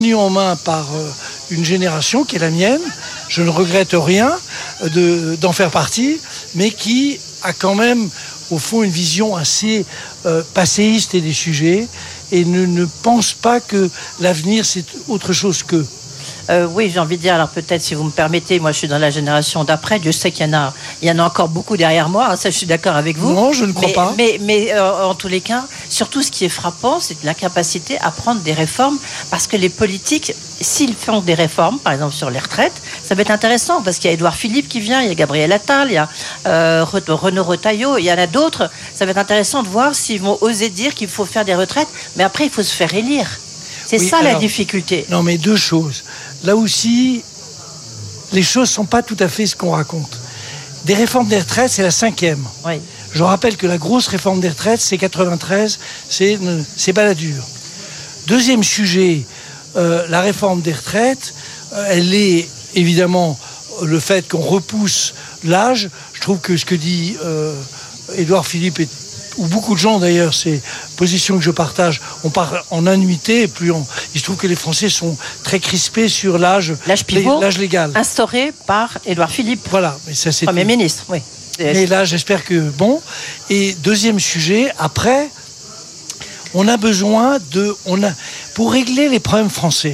tenu en main par une génération qui est la mienne. Je ne regrette rien d'en faire partie, mais qui a quand même, au fond, une vision assez passéiste des sujets et ne pense pas que l'avenir, c'est autre chose qu'eux. Oui, j'ai envie de dire, alors peut-être si vous me permettez, moi je suis dans la génération d'après, Dieu sait qu'il y en a encore beaucoup derrière moi, ça je suis d'accord avec vous. Non, je ne crois pas. Mais en tous les cas, surtout ce qui est frappant, c'est l'incapacité à prendre des réformes, parce que les politiques, s'ils font des réformes, par exemple sur les retraites, ça va être intéressant, parce qu'il y a Édouard Philippe qui vient, il y a Gabriel Attal, il y a Renaud Retailleau, il y en a d'autres, ça va être intéressant de voir s'ils vont oser dire qu'il faut faire des retraites, mais après il faut se faire élire. C'est oui, ça la difficulté. Non, mais deux choses. Là aussi, les choses ne sont pas tout à fait ce qu'on raconte. Des réformes des retraites, c'est la 5e. Oui. Je rappelle que la grosse réforme des retraites, c'est 93, c'est Balladur. Deuxième sujet, la réforme des retraites, elle est évidemment le fait qu'on repousse l'âge. Je trouve que ce que dit Édouard Philippe ou beaucoup de gens d'ailleurs, c'est position que je partage, on part en annuité, il se trouve que les Français sont très crispés sur l'âge pivot, l'âge légal. Instauré par Édouard Philippe, voilà, mais ça, c'est Premier ministre. Oui. Mais là, j'espère que bon. Et deuxième sujet, après, on a besoin pour régler les problèmes français,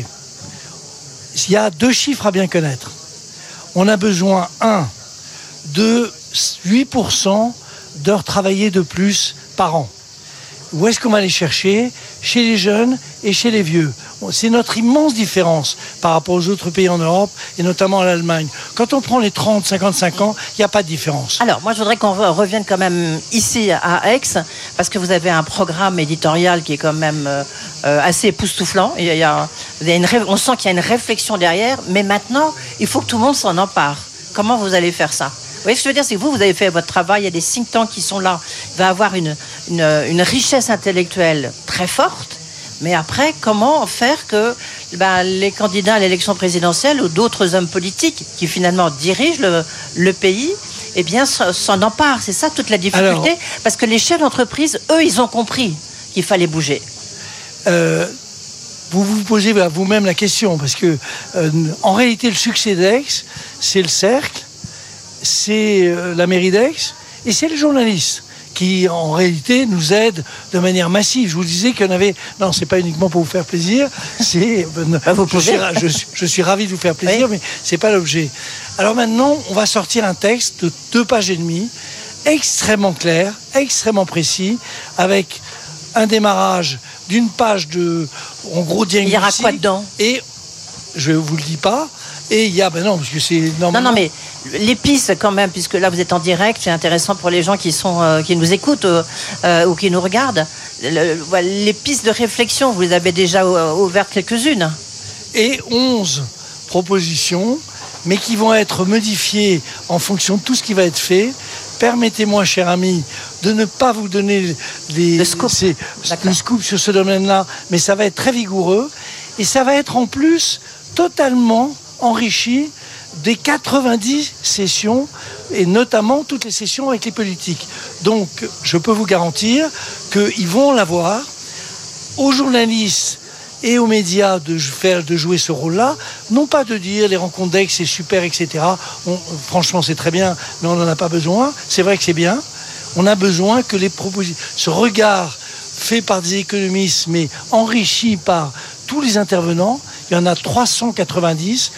il y a 2 chiffres à bien connaître. On a besoin, de 8% d'heures travaillées de plus par an. Où est-ce qu'on va les chercher ? Chez les jeunes et chez les vieux. C'est notre immense différence par rapport aux autres pays en Europe et notamment à l'Allemagne. Quand on prend les 30-55 ans, il n'y a pas de différence. Alors, moi, je voudrais qu'on revienne quand même ici à Aix, parce que vous avez un programme éditorial qui est quand même assez époustouflant. On sent qu'il y a une réflexion derrière, mais maintenant, il faut que tout le monde s'en empare. Comment vous allez faire ça ? Vous voyez ce que je veux dire, c'est que vous avez fait votre travail, il y a des think tanks qui sont là, il va y avoir une richesse intellectuelle très forte, mais après, comment faire que les candidats à l'élection présidentielle ou d'autres hommes politiques qui finalement dirigent le pays, eh bien, s'en emparent. C'est ça toute la difficulté, parce que les chefs d'entreprise, eux, ils ont compris qu'il fallait bouger. Vous vous posez à vous-même la question, parce que en réalité, le succès d'Aix, c'est le cercle, c'est la mairie d'Aix et c'est les journalistes qui en réalité nous aident de manière massive. Je vous disais qu'il y en avait... Non, c'est pas uniquement pour vous faire plaisir, je suis ravi de vous faire plaisir, oui. Mais c'est pas l'objet. Alors maintenant, on va sortir un texte de 2 pages et demie, extrêmement clair, extrêmement précis, avec un démarrage d'une page de, en gros, diagnostic. Il y aura quoi dedans ? Et je vous le dis pas. Et il y a, non, parce que c'est normalement... Non, mais les pistes quand même, puisque là vous êtes en direct, c'est intéressant pour les gens qui nous écoutent ou qui nous regardent. Les pistes de réflexion, vous les avez déjà ouvertes quelques-unes. Et 11 propositions, mais qui vont être modifiées en fonction de tout ce qui va être fait. Permettez-moi, cher ami, de ne pas vous donner le scoop sur ce domaine-là, mais ça va être très vigoureux. Et ça va être en plus totalement enrichi des 90 sessions, et notamment toutes les sessions avec les politiques. Donc, je peux vous garantir qu'ils vont l'avoir. Aux journalistes et aux médias de jouer ce rôle-là, non pas de dire les rencontres d'Aix, c'est super, etc. Franchement, c'est très bien, mais on n'en a pas besoin. C'est vrai que c'est bien. On a besoin que les propositions, ce regard fait par des économistes, mais enrichi par tous les intervenants, il y en a 490,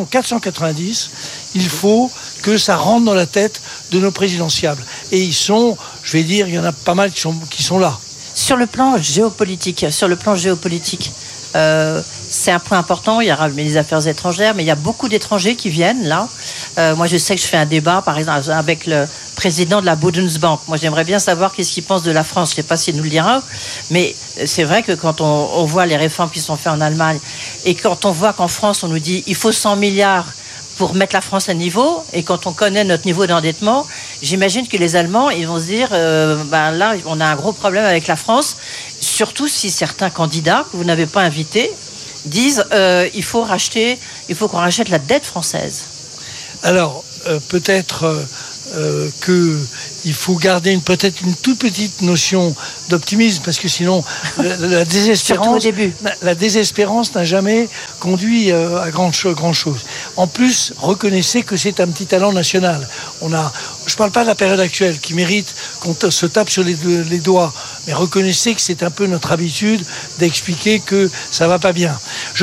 il faut que ça rentre dans la tête de nos présidentiables. Et ils sont, je vais dire, il y en a pas mal qui sont là. Sur le plan géopolitique, c'est un point important. Il y aura les affaires étrangères, mais il y a beaucoup d'étrangers qui viennent là. Moi, je sais que je fais un débat, par exemple, avec le président de la Bundesbank. Moi, j'aimerais bien savoir qu'est-ce qu'il pense de la France. Je ne sais pas s'il nous le dira, mais c'est vrai que quand on voit les réformes qui sont faites en Allemagne et quand on voit qu'en France, on nous dit il faut 100 milliards pour mettre la France à niveau, et quand on connaît notre niveau d'endettement, j'imagine que les Allemands, ils vont se dire là, on a un gros problème avec la France, surtout si certains candidats que vous n'avez pas invités disent il faut qu'on rachète la dette française. Alors, peut-être qu'il faut garder peut-être une toute petite notion d'optimisme, parce que sinon la désespérance n'a jamais conduit à grand chose. En plus, reconnaissez que c'est un petit talent national. Je ne parle pas de la période actuelle qui mérite qu'on se tape sur les doigts, mais reconnaissez que c'est un peu notre habitude d'expliquer que ça ne va pas bien.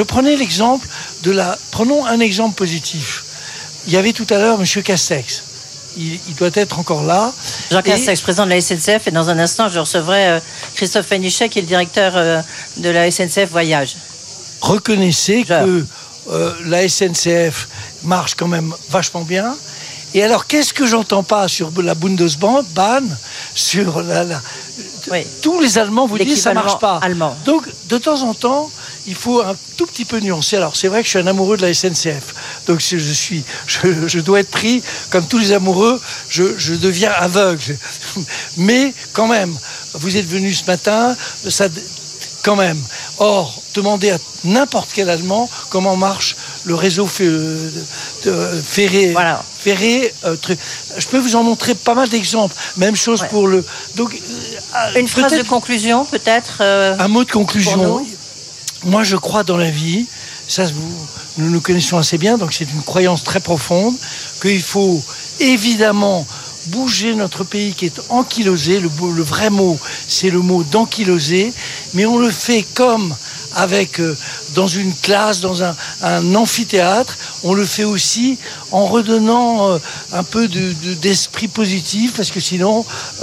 Prenons un exemple positif. Il y avait tout à l'heure M. Castex. Il doit être encore là. Jean Castex, président de la SNCF, et dans un instant, je recevrai Christophe Fénichet, qui est le directeur de la SNCF Voyage. Reconnaissez que la SNCF marche quand même vachement bien. Et alors, qu'est-ce que j'entends pas sur la Bundesbahn, sur tous les Allemands vous disent ça marche pas. Allemand. Donc, de temps en temps, il faut un tout petit peu nuancer. Alors, c'est vrai que je suis un amoureux de la SNCF. Donc, je dois être pris, comme tous les amoureux, je deviens aveugle. Mais, quand même, vous êtes venu ce matin, quand même. Or, demandez à n'importe quel Allemand comment marche le réseau ferré. Voilà. Je peux vous en montrer pas mal d'exemples. Même chose pour le... Donc, une phrase de conclusion, peut-être un mot de conclusion. Moi, je crois dans la vie. Ça, nous nous connaissons assez bien, donc c'est une croyance très profonde, qu'il faut évidemment bouger notre pays qui est ankylosé. Le vrai mot, c'est le mot d'ankyloser, mais on le fait comme dans une classe, dans un amphithéâtre. On le fait aussi en redonnant un peu d'esprit positif, parce que sinon,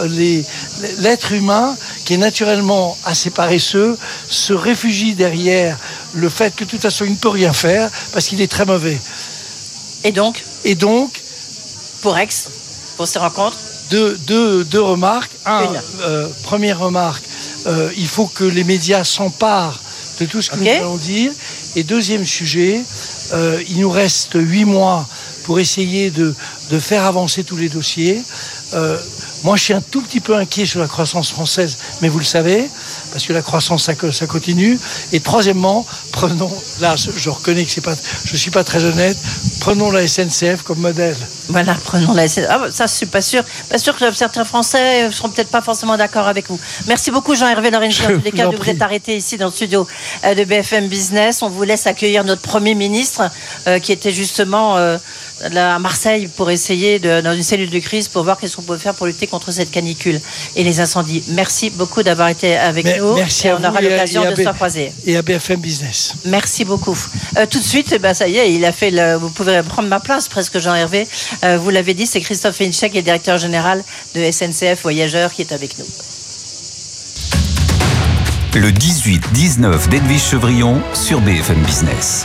l'être humain, qui est naturellement assez paresseux, se réfugie derrière le fait que de toute façon, il ne peut rien faire, parce qu'il est très mauvais. Et donc, pour ces rencontres, deux remarques. Première remarque, il faut que les médias s'emparent de tout ce que nous allons dire. Et deuxième sujet, il nous reste 8 mois pour essayer de faire avancer tous les dossiers. Moi, je suis un tout petit peu inquiet sur la croissance française, mais vous le savez, parce que la croissance, ça continue. Et troisièmement, je reconnais que je ne suis pas très honnête, prenons la SNCF comme modèle. Voilà, prenons la SNCF. Ça, je suis pas sûr. Pas sûr que certains Français ne seront peut-être pas forcément d'accord avec vous. Merci beaucoup, Jean-Hervé Lorenzi, en tous les cas, de vous être arrêté ici dans le studio de BFM Business. On vous laisse accueillir notre Premier ministre, qui était justement à Marseille pour essayer, dans une cellule de crise, pour voir qu'est-ce qu'on peut faire pour lutter contre cette canicule et les incendies. Merci beaucoup d'avoir été avec nous. Merci et à on aura l'occasion de se recroiser. Et à BFM Business. Merci beaucoup. Tout de suite, ça y est, il a fait vous pouvez prendre ma place presque, Jean-Hervé. Vous l'avez dit, c'est Christophe Fénichet, qui est directeur général de SNCF Voyageurs, qui est avec nous. Le 18-19 d'Edwige Chevrillon sur BFM Business.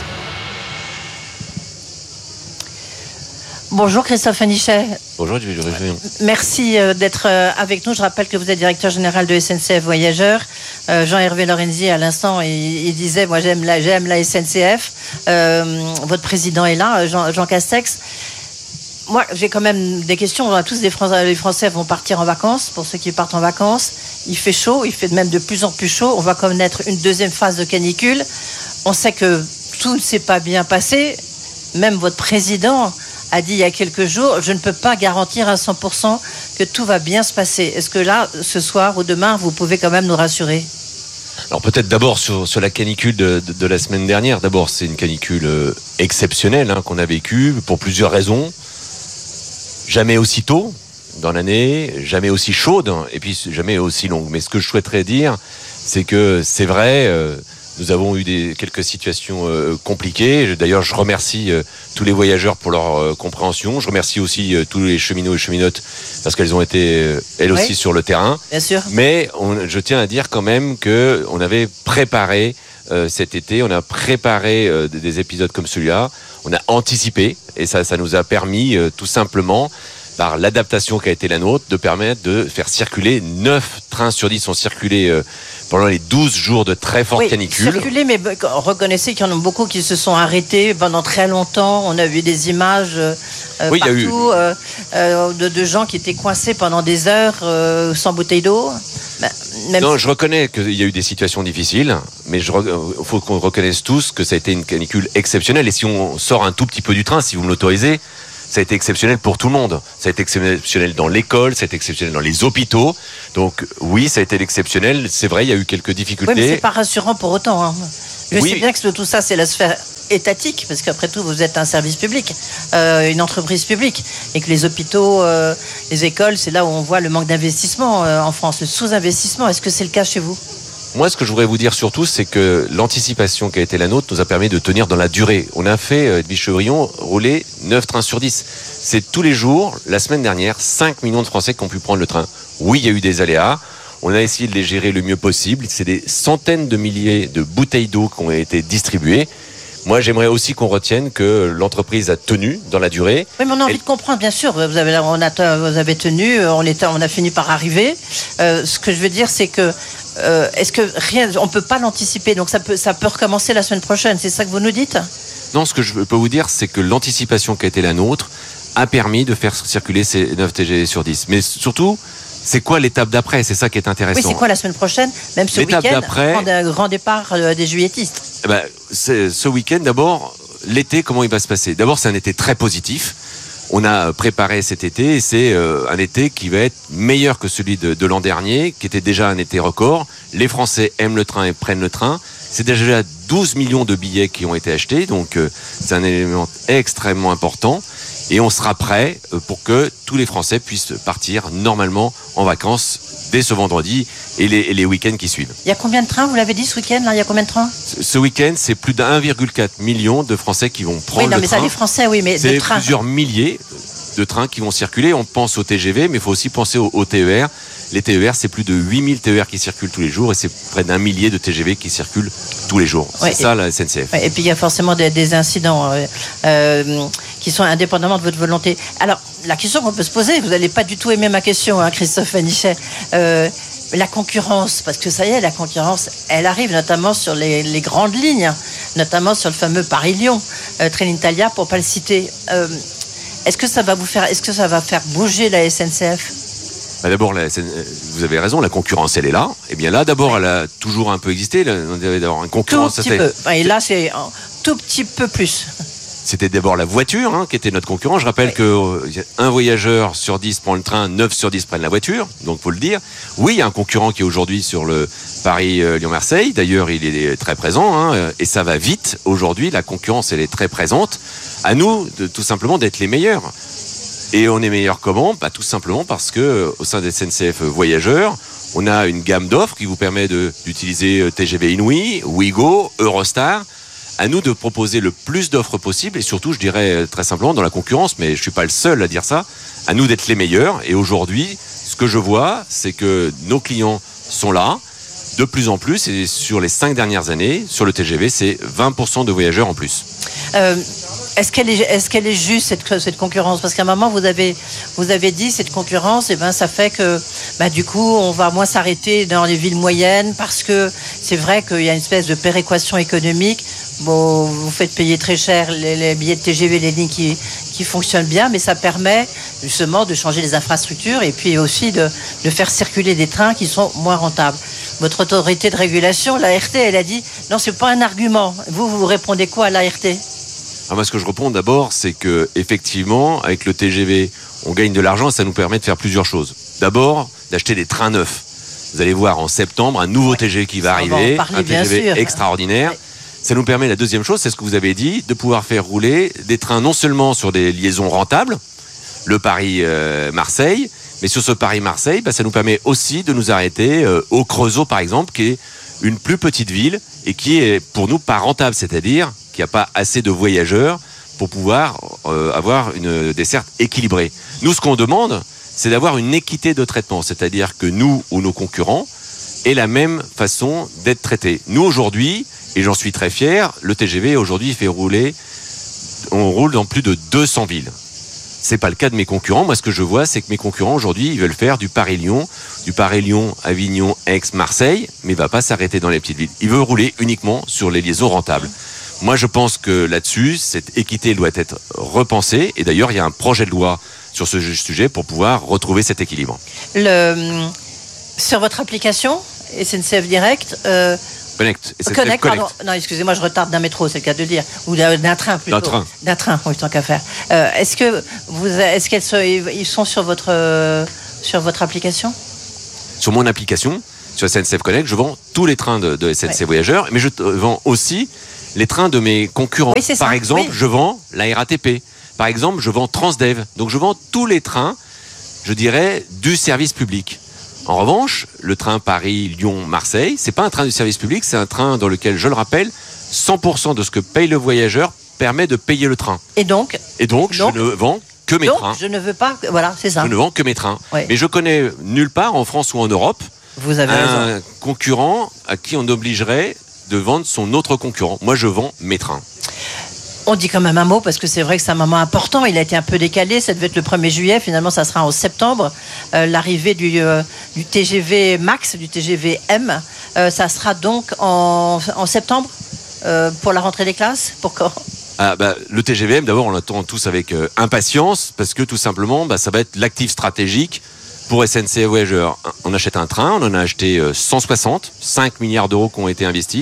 Bonjour Christophe Fénichet. Bonjour Edwige Chevrillon. Merci d'être avec nous. Je rappelle que vous êtes directeur général de SNCF Voyageurs. Jean-Hervé Lorenzi, à l'instant, il disait, moi j'aime la SNCF. Votre président est là, Jean Castex. Moi, j'ai quand même des questions. Tous les Français vont partir en vacances. Pour ceux qui partent en vacances, il fait chaud, il fait même de plus en plus chaud. On va connaître une deuxième phase de canicule. On sait que tout ne s'est pas bien passé. Même votre président a dit il y a quelques jours, je ne peux pas garantir à 100% que tout va bien se passer. Est-ce que là, ce soir ou demain, vous pouvez quand même nous rassurer ? Alors peut-être d'abord sur la canicule de la semaine dernière. D'abord, c'est une canicule exceptionnelle qu'on a vécue pour plusieurs raisons. Jamais aussi tôt dans l'année, jamais aussi chaude, et puis jamais aussi longue. Mais ce que je souhaiterais dire, c'est que c'est vrai, nous avons eu quelques situations compliquées. D'ailleurs, je remercie tous les voyageurs pour leur compréhension. Je remercie aussi tous les cheminots et cheminotes parce qu'elles ont été, elles aussi, sur le terrain. Bien sûr. Mais je tiens à dire quand même qu'on avait préparé cet été, on a préparé des épisodes comme celui-là. On a anticipé et ça nous a permis tout simplement, par l'adaptation qui a été la nôtre, de permettre de faire circuler 9 trains sur 10 ont circulé pendant les 12 jours de très forte canicule. Circuler, mais reconnaissez qu'il y en a beaucoup qui se sont arrêtés pendant très longtemps. On a vu des images partout de gens qui étaient coincés pendant des heures sans bouteille d'eau. Je reconnais qu'il y a eu des situations difficiles, mais il faut qu'on reconnaisse tous que ça a été une canicule exceptionnelle. Et si on sort un tout petit peu du train, si vous me l'autorisez, ça a été exceptionnel pour tout le monde. Ça a été exceptionnel dans l'école, ça a été exceptionnel dans les hôpitaux. Donc oui, ça a été exceptionnel. C'est vrai, il y a eu quelques difficultés. Oui, mais c'est pas rassurant pour autant. Hein. Je sais bien que tout ça, c'est la sphère étatique, parce qu'après tout, vous êtes un service public, une entreprise publique, et que les hôpitaux, les écoles, c'est là où on voit le manque d'investissement en France, le sous-investissement. Est-ce que c'est le cas chez vous ? Moi, ce que je voudrais vous dire surtout, c'est que l'anticipation qui a été la nôtre nous a permis de tenir dans la durée. On a fait, Edwige Chevrillon, rouler 9 trains sur 10. C'est tous les jours, la semaine dernière, 5 millions de Français qui ont pu prendre le train. Oui, il y a eu des aléas. On a essayé de les gérer le mieux possible. C'est des centaines de milliers de bouteilles d'eau qui ont été distribuées. Moi, j'aimerais aussi qu'on retienne que l'entreprise a tenu dans la durée. Oui, mais on a envie de comprendre, bien sûr. Vous avez tenu, on a fini par arriver. Ce que je veux dire, c'est que est-ce que rien, on peut pas l'anticiper, donc ça peut recommencer la semaine prochaine. C'est ça que vous nous dites ? Non, ce que je peux vous dire, c'est que l'anticipation qui a été la nôtre a permis de faire circuler ces 9 TGV sur 10. Mais surtout, c'est quoi l'étape d'après ? C'est ça qui est intéressant. Oui, c'est quoi la semaine prochaine ? Même ce week-end, grand départ des juilletistes. Ce week-end, d'abord, l'été, comment il va se passer ? D'abord, c'est un été très positif. On a préparé cet été et c'est un été qui va être meilleur que celui de l'an dernier, qui était déjà un été record. Les Français aiment le train et prennent le train. C'est déjà 12 millions de billets qui ont été achetés, donc c'est un élément extrêmement important. Et on sera prêt pour que tous les Français puissent partir normalement en vacances dès ce vendredi et les week-ends qui suivent. Il y a combien de trains, vous l'avez dit, ce week-end là ? Il y a combien de trains ? Ce week-end, c'est plus d'1,4 million de Français qui vont prendre le train. Oui, non, mais ça, les Français, oui, mais c'est de trains. Plusieurs milliers de trains qui vont circuler. On pense au TGV, mais il faut aussi penser au TER. Les TER, c'est plus de 8000 TER qui circulent tous les jours et c'est près d'1 millier de TGV qui circulent tous les jours. C'est ça la SNCF. Et puis il y a forcément des incidents qui sont indépendamment de votre volonté. Alors, la question qu'on peut se poser, vous n'allez pas du tout aimer ma question, hein, Christophe Vanichet. La concurrence, parce que ça y est, la concurrence, elle arrive notamment sur les grandes lignes, notamment sur le fameux Paris-Lyon, Trenitalia, pour ne pas le citer. Est-ce que ça va faire bouger la SNCF ? D'abord, vous avez raison, la concurrence, elle est là. Et bien là, d'abord, elle a toujours un peu existé. On devait avoir une concurrence. Tout petit peu. Et là, c'est un tout petit peu plus. C'était d'abord la voiture qui était notre concurrent. Je rappelle que un voyageur sur 10 prend le train, 9 sur 10 prennent la voiture. Donc, faut le dire. Oui, il y a un concurrent qui est aujourd'hui sur le Paris-Lyon-Marseille. D'ailleurs, il est très présent. Et ça va vite. Aujourd'hui, la concurrence, elle est très présente. À nous, tout simplement, d'être les meilleurs. Et on est meilleur comment ? Tout simplement parce que au sein des SNCF Voyageurs, on a une gamme d'offres qui vous permet d'utiliser TGV Inouï, Ouigo, Eurostar. À nous de proposer le plus d'offres possible et surtout, je dirais très simplement, dans la concurrence, mais je suis pas le seul à dire ça, à nous d'être les meilleurs. Et aujourd'hui, ce que je vois, c'est que nos clients sont là, de plus en plus, et sur les 5 dernières années, sur le TGV, c'est 20% de voyageurs en plus. Est-ce qu'elle est juste cette concurrence ? Parce qu'à un moment vous avez dit cette concurrence, ça fait que du coup on va moins s'arrêter dans les villes moyennes parce que c'est vrai qu'il y a une espèce de péréquation économique. Bon, vous faites payer très cher les billets de TGV, les lignes qui fonctionnent bien, mais ça permet justement de changer les infrastructures et puis aussi de faire circuler des trains qui sont moins rentables. Votre autorité de régulation, l'ART, elle a dit non, c'est pas un argument. Vous répondez quoi à l'ART ? Moi, ce que je réponds d'abord, c'est que effectivement, avec le TGV, on gagne de l'argent et ça nous permet de faire plusieurs choses. D'abord, d'acheter des trains neufs. Vous allez voir en septembre un nouveau TGV qui va arriver, un TGV extraordinaire. Ça nous permet, la deuxième chose, c'est ce que vous avez dit, de pouvoir faire rouler des trains non seulement sur des liaisons rentables, le Paris-Marseille, mais sur ce Paris-Marseille, ça nous permet aussi de nous arrêter au Creusot, par exemple, qui est une plus petite ville et qui est pour nous pas rentable, c'est-à-dire qu'il n'y a pas assez de voyageurs pour pouvoir avoir une desserte équilibrée. Nous, ce qu'on demande, c'est d'avoir une équité de traitement, c'est-à-dire que nous ou nos concurrents aient la même façon d'être traités. Nous, aujourd'hui, et j'en suis très fier, le TGV, aujourd'hui, on roule dans plus de 200 villes. C'est pas le cas de mes concurrents. Moi, ce que je vois, c'est que mes concurrents, aujourd'hui, ils veulent faire du Paris-Lyon, Avignon, Aix, Marseille, mais il va pas s'arrêter dans les petites villes. Il veut rouler uniquement sur les liaisons rentables. Moi, je pense que là-dessus, cette équité doit être repensée. Et d'ailleurs, il y a un projet de loi sur ce sujet pour pouvoir retrouver cet équilibre. Sur votre application, SNCF Direct, Connect. Connect, pardon. Non, excusez-moi, je retarde d'un métro, c'est le cas de le dire. Ou d'un train, plutôt. D'un train, oui, tant qu'à faire. Est-ce qu'ils sont sur votre application ? Sur mon application, sur SNCF Connect, je vends tous les trains de SNCF Voyageurs, mais je vends aussi les trains de mes concurrents. Oui, Par exemple, je vends la RATP. Par exemple, je vends Transdev. Donc, je vends tous les trains, je dirais, du service public. En revanche, le train Paris-Lyon-Marseille, c'est pas un train du service public, c'est un train dans lequel, je le rappelle, 100% de ce que paye le voyageur permet de payer le train. Et donc, je ne vends que mes trains. Je ne veux pas, voilà, c'est ça. Je ne vends que mes trains. Oui. Mais je connais nulle part, en France ou en Europe, vous avez un concurrent à qui on obligerait de vendre son autre concurrent. Moi, je vends mes trains. On dit quand même un mot, parce que c'est vrai que c'est un moment important. Il a été un peu décalé, ça devait être le 1er juillet, finalement ça sera en septembre. L'arrivée du TGV Max, du TGV M, ça sera donc en septembre pour la rentrée des classes. Pour quand ? Le TGVM, d'abord, on l'attend tous avec impatience, parce que tout simplement, ça va être l'actif stratégique pour SNCF Voyageurs. On achète un train, on en a acheté 160, 5 milliards d'euros qui ont été investis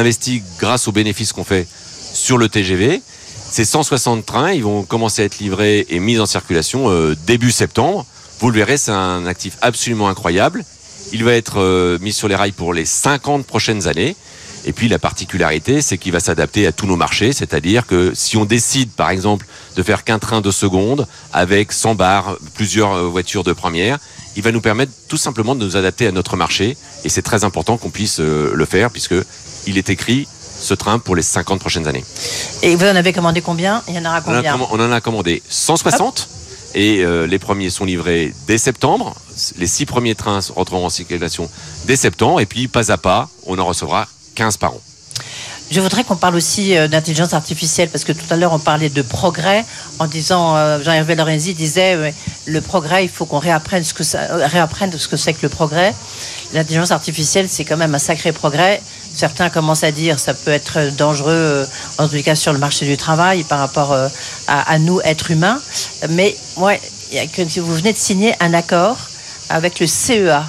grâce aux bénéfices qu'on fait sur le TGV. Ces 160 trains, ils vont commencer à être livrés et mis en circulation début septembre. Vous le verrez, c'est un actif absolument incroyable. Il va être mis sur les rails pour les 50 prochaines années. Et puis la particularité, c'est qu'il va s'adapter à tous nos marchés. C'est-à-dire que si on décide, par exemple, de faire qu'un train de seconde avec 100 bars, plusieurs voitures de première, il va nous permettre tout simplement de nous adapter à notre marché. Et c'est très important qu'on puisse le faire, puisqu'il est écrit ce train pour les 50 prochaines années. Et vous en avez commandé combien ? Il y en aura combien ? On en a commandé 160. Hop. Et les premiers sont livrés dès septembre. Les 6 premiers trains rentreront en circulation dès septembre. Et puis, pas à pas, on en recevra 15 par an. Je voudrais qu'on parle aussi d'intelligence artificielle, parce que tout à l'heure on parlait de progrès en disant, Jean-Hervé Lorenzi disait le progrès, il faut qu'on réapprenne ce que c'est que le progrès. L'intelligence artificielle, c'est quand même un sacré progrès. Certains commencent à dire ça peut être dangereux, en tous les cas sur le marché du travail par rapport à nous, êtres humains. Mais moi, vous venez de signer un accord avec le CEA,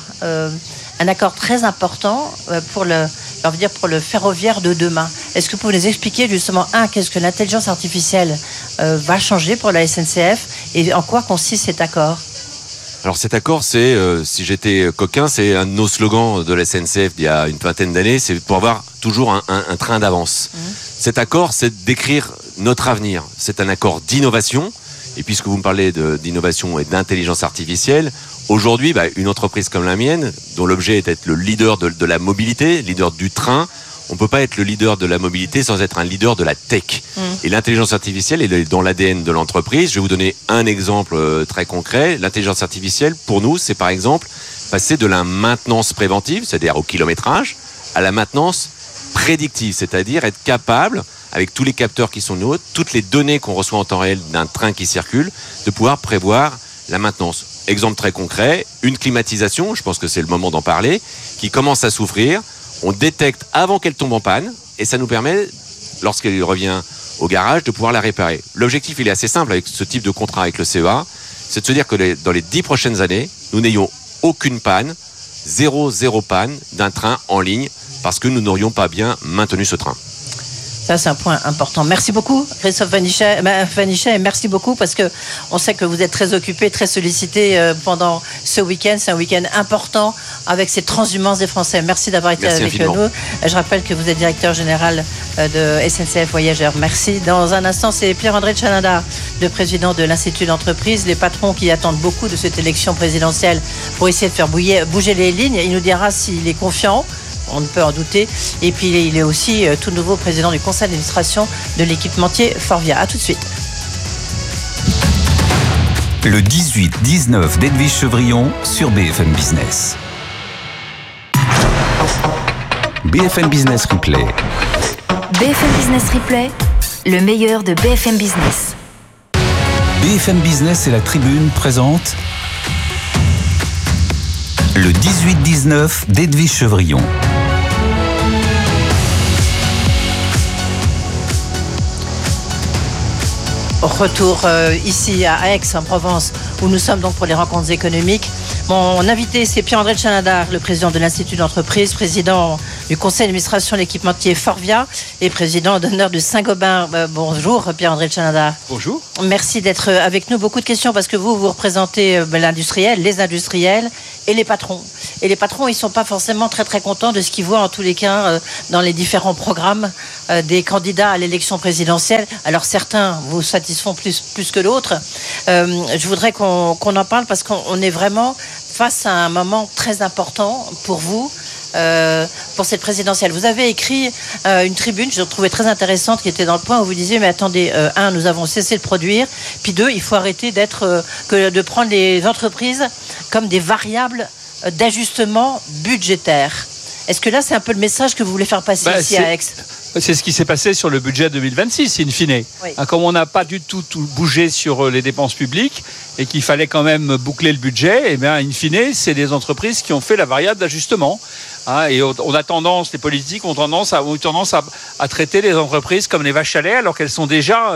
un accord très important pour le ferroviaire de demain. Est-ce que vous pouvez nous expliquer justement, qu'est-ce que l'intelligence artificielle va changer pour la SNCF et en quoi consiste cet accord ? Alors cet accord, c'est, si j'étais coquin, c'est un de nos slogans de la SNCF d'il y a une vingtaine d'années, c'est pour avoir toujours un train d'avance. Cet accord, c'est d'écrire notre avenir. C'est un accord d'innovation. Et puisque vous me parlez d'innovation et d'intelligence artificielle, aujourd'hui, une entreprise comme la mienne, dont l'objet est d'être le leader de la mobilité, leader du train, on ne peut pas être le leader de la mobilité sans être un leader de la tech. Et l'intelligence artificielle est dans l'ADN de l'entreprise. Je vais vous donner un exemple très concret. L'intelligence artificielle, pour nous, c'est par exemple passer de la maintenance préventive, c'est-à-dire au kilométrage, à la maintenance prédictive, c'est-à-dire être capable, avec tous les capteurs qui sont nôtres, toutes les données qu'on reçoit en temps réel d'un train qui circule, de pouvoir prévoir la maintenance. Exemple très concret, une climatisation, je pense que c'est le moment d'en parler, qui commence à souffrir. On détecte avant qu'elle tombe en panne et ça nous permet, lorsqu'elle revient au garage, de pouvoir la réparer. L'objectif, il est assez simple avec ce type de contrat avec le CEA, c'est de se dire que dans les 10 prochaines années, nous n'ayons aucune panne, zéro panne d'un train en ligne parce que nous n'aurions pas bien maintenu ce train. Ça, c'est un point important. Merci beaucoup, Christophe Vanichet, et merci beaucoup parce que on sait que vous êtes très occupé, très sollicité pendant ce week-end. C'est un week-end important avec ces transhumances des Français. Merci d'avoir été avec nous. Je rappelle que vous êtes directeur général de SNCF Voyageurs. Merci. Dans un instant, c'est Pierre-André Tchanada, le président de l'Institut d'entreprise, les patrons qui attendent beaucoup de cette élection présidentielle pour essayer de faire bouger les lignes. Il nous dira s'il est confiant. On ne peut en douter. Et puis il est aussi tout nouveau président du conseil d'administration de l'équipementier Forvia. A tout de suite. Le 18-19 d'Edwige Chevrillon sur BFM Business. BFM Business Replay. BFM Business Replay, le meilleur de BFM Business. BFM Business et la Tribune présentent le 18-19 d'Edwige Chevrillon. Retour ici à Aix-en-Provence, où nous sommes donc pour les rencontres économiques. Mon invité, c'est Pierre-André Tchanada, le président de l'Institut d'entreprise, président du conseil d'administration de l'équipementier Forvia et président d'honneur de Saint-Gobain. Bonjour Pierre-André Tchanada. Bonjour. Merci d'être avec nous. Beaucoup de questions parce que vous représentez l'industriel, les industriels et les patrons. Et les patrons, ils ne sont pas forcément très très contents de ce qu'ils voient en tous les cas dans les différents programmes des candidats à l'élection présidentielle. Alors certains vous satisfont plus que d'autres. Je voudrais qu'on en parle parce qu'on est vraiment face à un moment très important pour vous, pour cette présidentielle. Vous avez écrit une tribune, je l'ai trouvée très intéressante, qui était dans le Point, où vous disiez, mais attendez, un, nous avons cessé de produire, puis deux, il faut arrêter de prendre les entreprises comme des variables d'ajustement budgétaire. Est-ce que là, c'est un peu le message que vous voulez faire passer ici à Aix ? C'est ce qui s'est passé sur le budget 2026, in fine. Oui. Comme on n'a pas du tout bougé sur les dépenses publiques et qu'il fallait quand même boucler le budget, in fine, c'est des entreprises qui ont fait la variable d'ajustement. Et on a tendance, les politiques ont tendance à traiter les entreprises comme les vaches à lait alors qu'elles sont déjà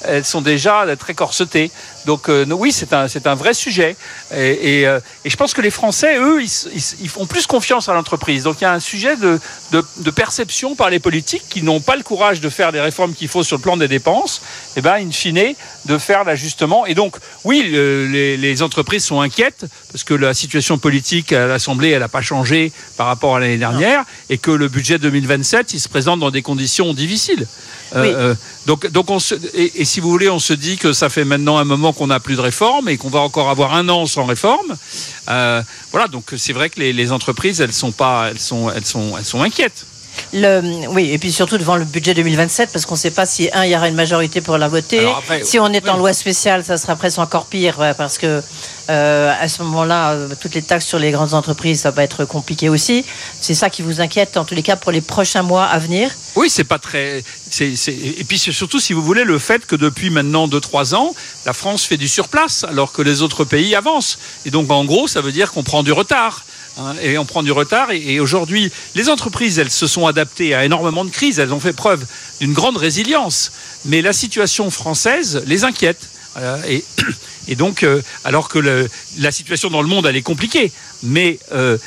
très corsetées. Donc oui, c'est un vrai sujet. Et je pense que les Français, eux, ils font plus confiance à l'entreprise. Donc il y a un sujet de perception par les politiques qui n'ont pas le courage de faire les réformes qu'il faut sur le plan des dépenses, in fine, de faire l'ajustement. Et donc, oui, les entreprises sont inquiètes parce que la situation politique à l'Assemblée, elle n'a pas changé par rapport à l'année dernière, et que le budget 2027, il se présente dans des conditions difficiles. Oui. Donc si vous voulez, on se dit que ça fait maintenant un moment qu'on n'a plus de réforme et qu'on va encore avoir un an sans réforme. Voilà, donc c'est vrai que les entreprises, elles sont inquiètes. Oui, et puis surtout devant le budget 2027, parce qu'on ne sait pas si il y aura une majorité pour la voter. Après, si on est en loi spéciale, ça sera presque encore pire, parce que à ce moment-là, toutes les taxes sur les grandes entreprises, ça va être compliqué aussi. C'est ça qui vous inquiète, en tous les cas, pour les prochains mois à venir? Oui, c'est pas très... Et puis c'est surtout, si vous voulez, le fait que depuis maintenant 2-3 ans, la France fait du surplace, alors que les autres pays avancent. Et donc, en gros, ça veut dire qu'on prend du retard. Et on prend du retard. Et aujourd'hui, les entreprises, elles se sont adaptées à énormément de crises. Elles ont fait preuve d'une grande résilience. Mais la situation française les inquiète. Et donc, alors que la situation dans le monde, elle est compliquée. Mais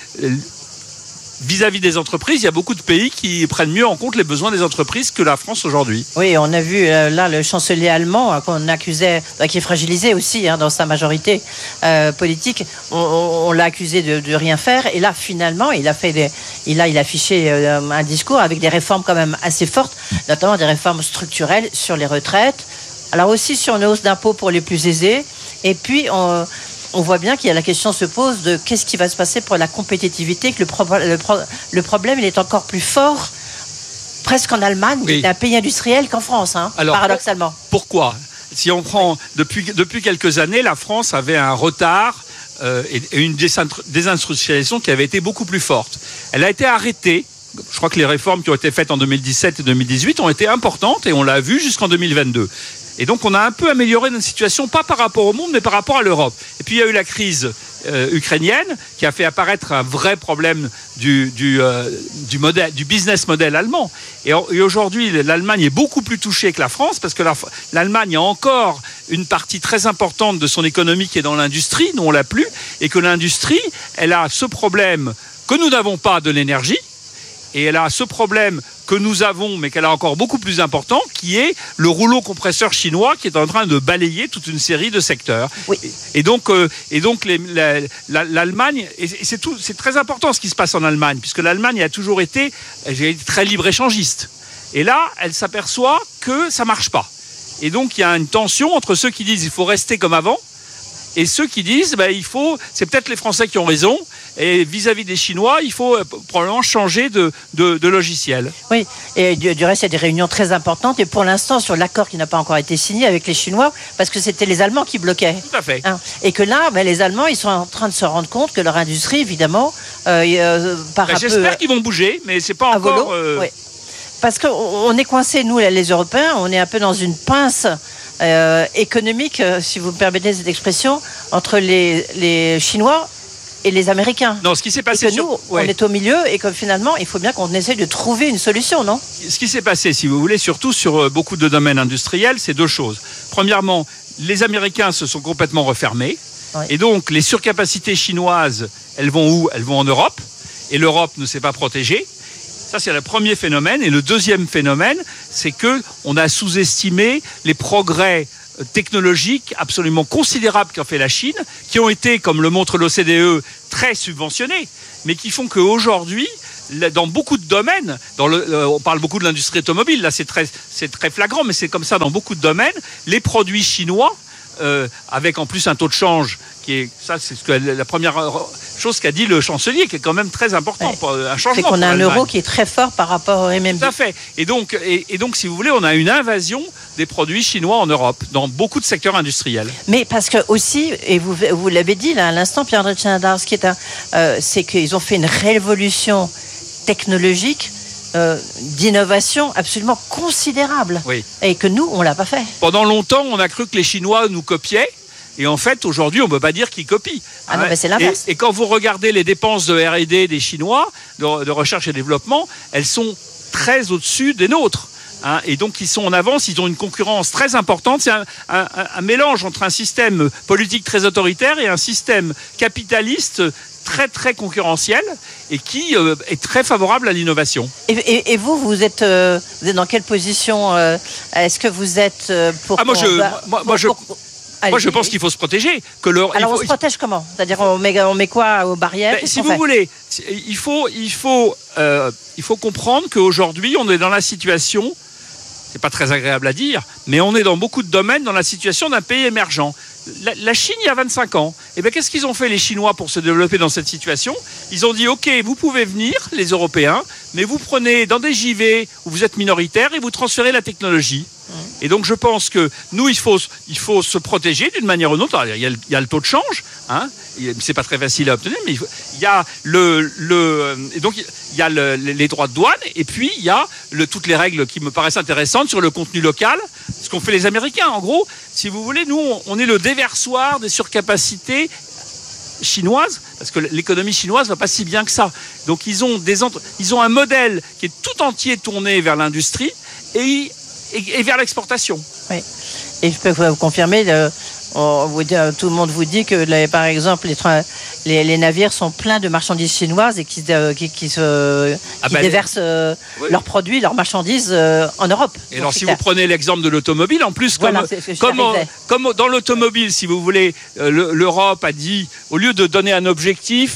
vis-à-vis des entreprises, il y a beaucoup de pays qui prennent mieux en compte les besoins des entreprises que la France aujourd'hui. Oui, on a vu là le chancelier allemand qu'on accusait, qui est fragilisé aussi dans sa majorité politique. On l'a accusé de rien faire, et là finalement, il a affiché un discours avec des réformes quand même assez fortes, notamment des réformes structurelles sur les retraites. Alors aussi sur une hausse d'impôts pour les plus aisés, et puis on voit bien qu'il y a la question se pose de qu'est-ce qui va se passer pour la compétitivité, que le problème il est encore plus fort presque en Allemagne, qui est un pays industriel, qu'en France, alors, paradoxalement. Pourquoi ? Si on prend depuis quelques années, la France avait un retard et une désindustrialisation qui avait été beaucoup plus forte. Elle a été arrêtée. Je crois que les réformes qui ont été faites en 2017 et 2018 ont été importantes, et on l'a vu jusqu'en 2022. Et donc on a un peu amélioré notre situation, pas par rapport au monde, mais par rapport à l'Europe. Et puis il y a eu la crise ukrainienne qui a fait apparaître un vrai problème du business model allemand. Et aujourd'hui, l'Allemagne est beaucoup plus touchée que la France, parce que l'Allemagne a encore une partie très importante de son économie qui est dans l'industrie, nous on l'a plus, et que l'industrie, elle a ce problème que nous n'avons pas de l'énergie. Et elle a ce problème que nous avons, mais qu'elle a encore beaucoup plus important, qui est le rouleau compresseur chinois qui est en train de balayer toute une série de secteurs. Oui. Et donc l'Allemagne, et c'est très important ce qui se passe en Allemagne, puisque l'Allemagne a toujours été très libre-échangiste. Et là, elle s'aperçoit que ça ne marche pas. Et donc il y a une tension entre ceux qui disent qu'il faut rester comme avant, et ceux qui disent c'est peut-être les Français qui ont raison, et vis-à-vis des Chinois, il faut probablement changer de logiciel. Oui, et du reste, il y a des réunions très importantes, et pour l'instant, sur l'accord qui n'a pas encore été signé avec les Chinois, parce que c'était les Allemands qui bloquaient. Tout à fait. Et que là, les Allemands, ils sont en train de se rendre compte que leur industrie, évidemment, j'espère qu'ils vont bouger, mais c'est pas encore... Oui. Parce qu'on est coincés, nous, les Européens, on est un peu dans une pince économique, si vous me permettez cette expression, entre les Chinois et les Américains. Non, ce qui s'est passé... Et que nous, on est au milieu, et que finalement, il faut bien qu'on essaie de trouver une solution, non ? Ce qui s'est passé, si vous voulez, surtout sur beaucoup de domaines industriels, c'est deux choses. Premièrement, les Américains se sont complètement refermés, et donc les surcapacités chinoises, elles vont où ? Elles vont en Europe, et l'Europe ne s'est pas protégée. Ça, c'est le premier phénomène. Et le deuxième phénomène, c'est qu'on a sous-estimé les progrès technologiques absolument considérables qu'a fait la Chine, qui ont été, comme le montre l'OCDE, très subventionnés, mais qui font qu'aujourd'hui, dans beaucoup de domaines, on parle beaucoup de l'industrie automobile, là c'est très flagrant, mais c'est comme ça dans beaucoup de domaines, les produits chinois, avec en plus un taux de change c'est la première chose qu'a dit le chancelier, qui est quand même très important pour un changement. C'est qu'on a un euro qui est très fort par rapport au RMB. Tout à fait. Et donc, si vous voulez, on a une invasion des produits chinois en Europe, dans beaucoup de secteurs industriels. Mais parce que aussi, et vous l'avez dit là à l'instant, Pierre Chandar, c'est qu'ils ont fait une révolution technologique, d'innovation absolument considérable. Oui. Et que nous, on l'a pas fait. Pendant longtemps, on a cru que les Chinois nous copiaient. Et en fait, aujourd'hui, on ne peut pas dire qu'ils copient. Ah non, mais c'est l'inverse. Et quand vous regardez les dépenses de R&D des Chinois, de recherche et développement, elles sont très au-dessus des nôtres. Et donc, ils sont en avance, ils ont une concurrence très importante. C'est un mélange entre un système politique très autoritaire et un système capitaliste très, très concurrentiel et qui est très favorable à l'innovation. Et vous êtes dans quelle position Est-ce que vous êtes pour... Moi, je pense qu'il faut se protéger. Alors, on se protège comment ? C'est-à-dire, on met quoi aux barrières ? Si vous voulez, il faut comprendre qu'aujourd'hui, on est dans la situation, c'est pas très agréable à dire, mais on est dans beaucoup de domaines dans la situation d'un pays émergent. La Chine, il y a 25 ans, qu'est-ce qu'ils ont fait les Chinois pour se développer dans cette situation ? Ils ont dit, OK, vous pouvez venir, les Européens, mais vous prenez dans des JV où vous êtes minoritaires et vous transférez la technologie. Et donc je pense que nous, il faut se protéger d'une manière ou d'une autre. Alors, il y a le taux de change, c'est pas très facile à obtenir, mais il y a les droits de douane, et puis il y a toutes les règles qui me paraissent intéressantes sur le contenu local, ce qu'ont fait les Américains. En gros, si vous voulez, nous, on est le déversoir des surcapacités chinoises, parce que l'économie chinoise va pas si bien que ça. Donc ils ont un modèle qui est tout entier tourné vers l'industrie et vers l'exportation. Oui. Et je peux vous confirmer, tout le monde vous dit que, par exemple, les navires sont pleins de marchandises chinoises et qui déversent leurs produits, leurs marchandises en Europe. Et alors, si vous prenez l'exemple de l'automobile, en plus, comme dans l'automobile, si vous voulez, l'Europe a dit, au lieu de donner un objectif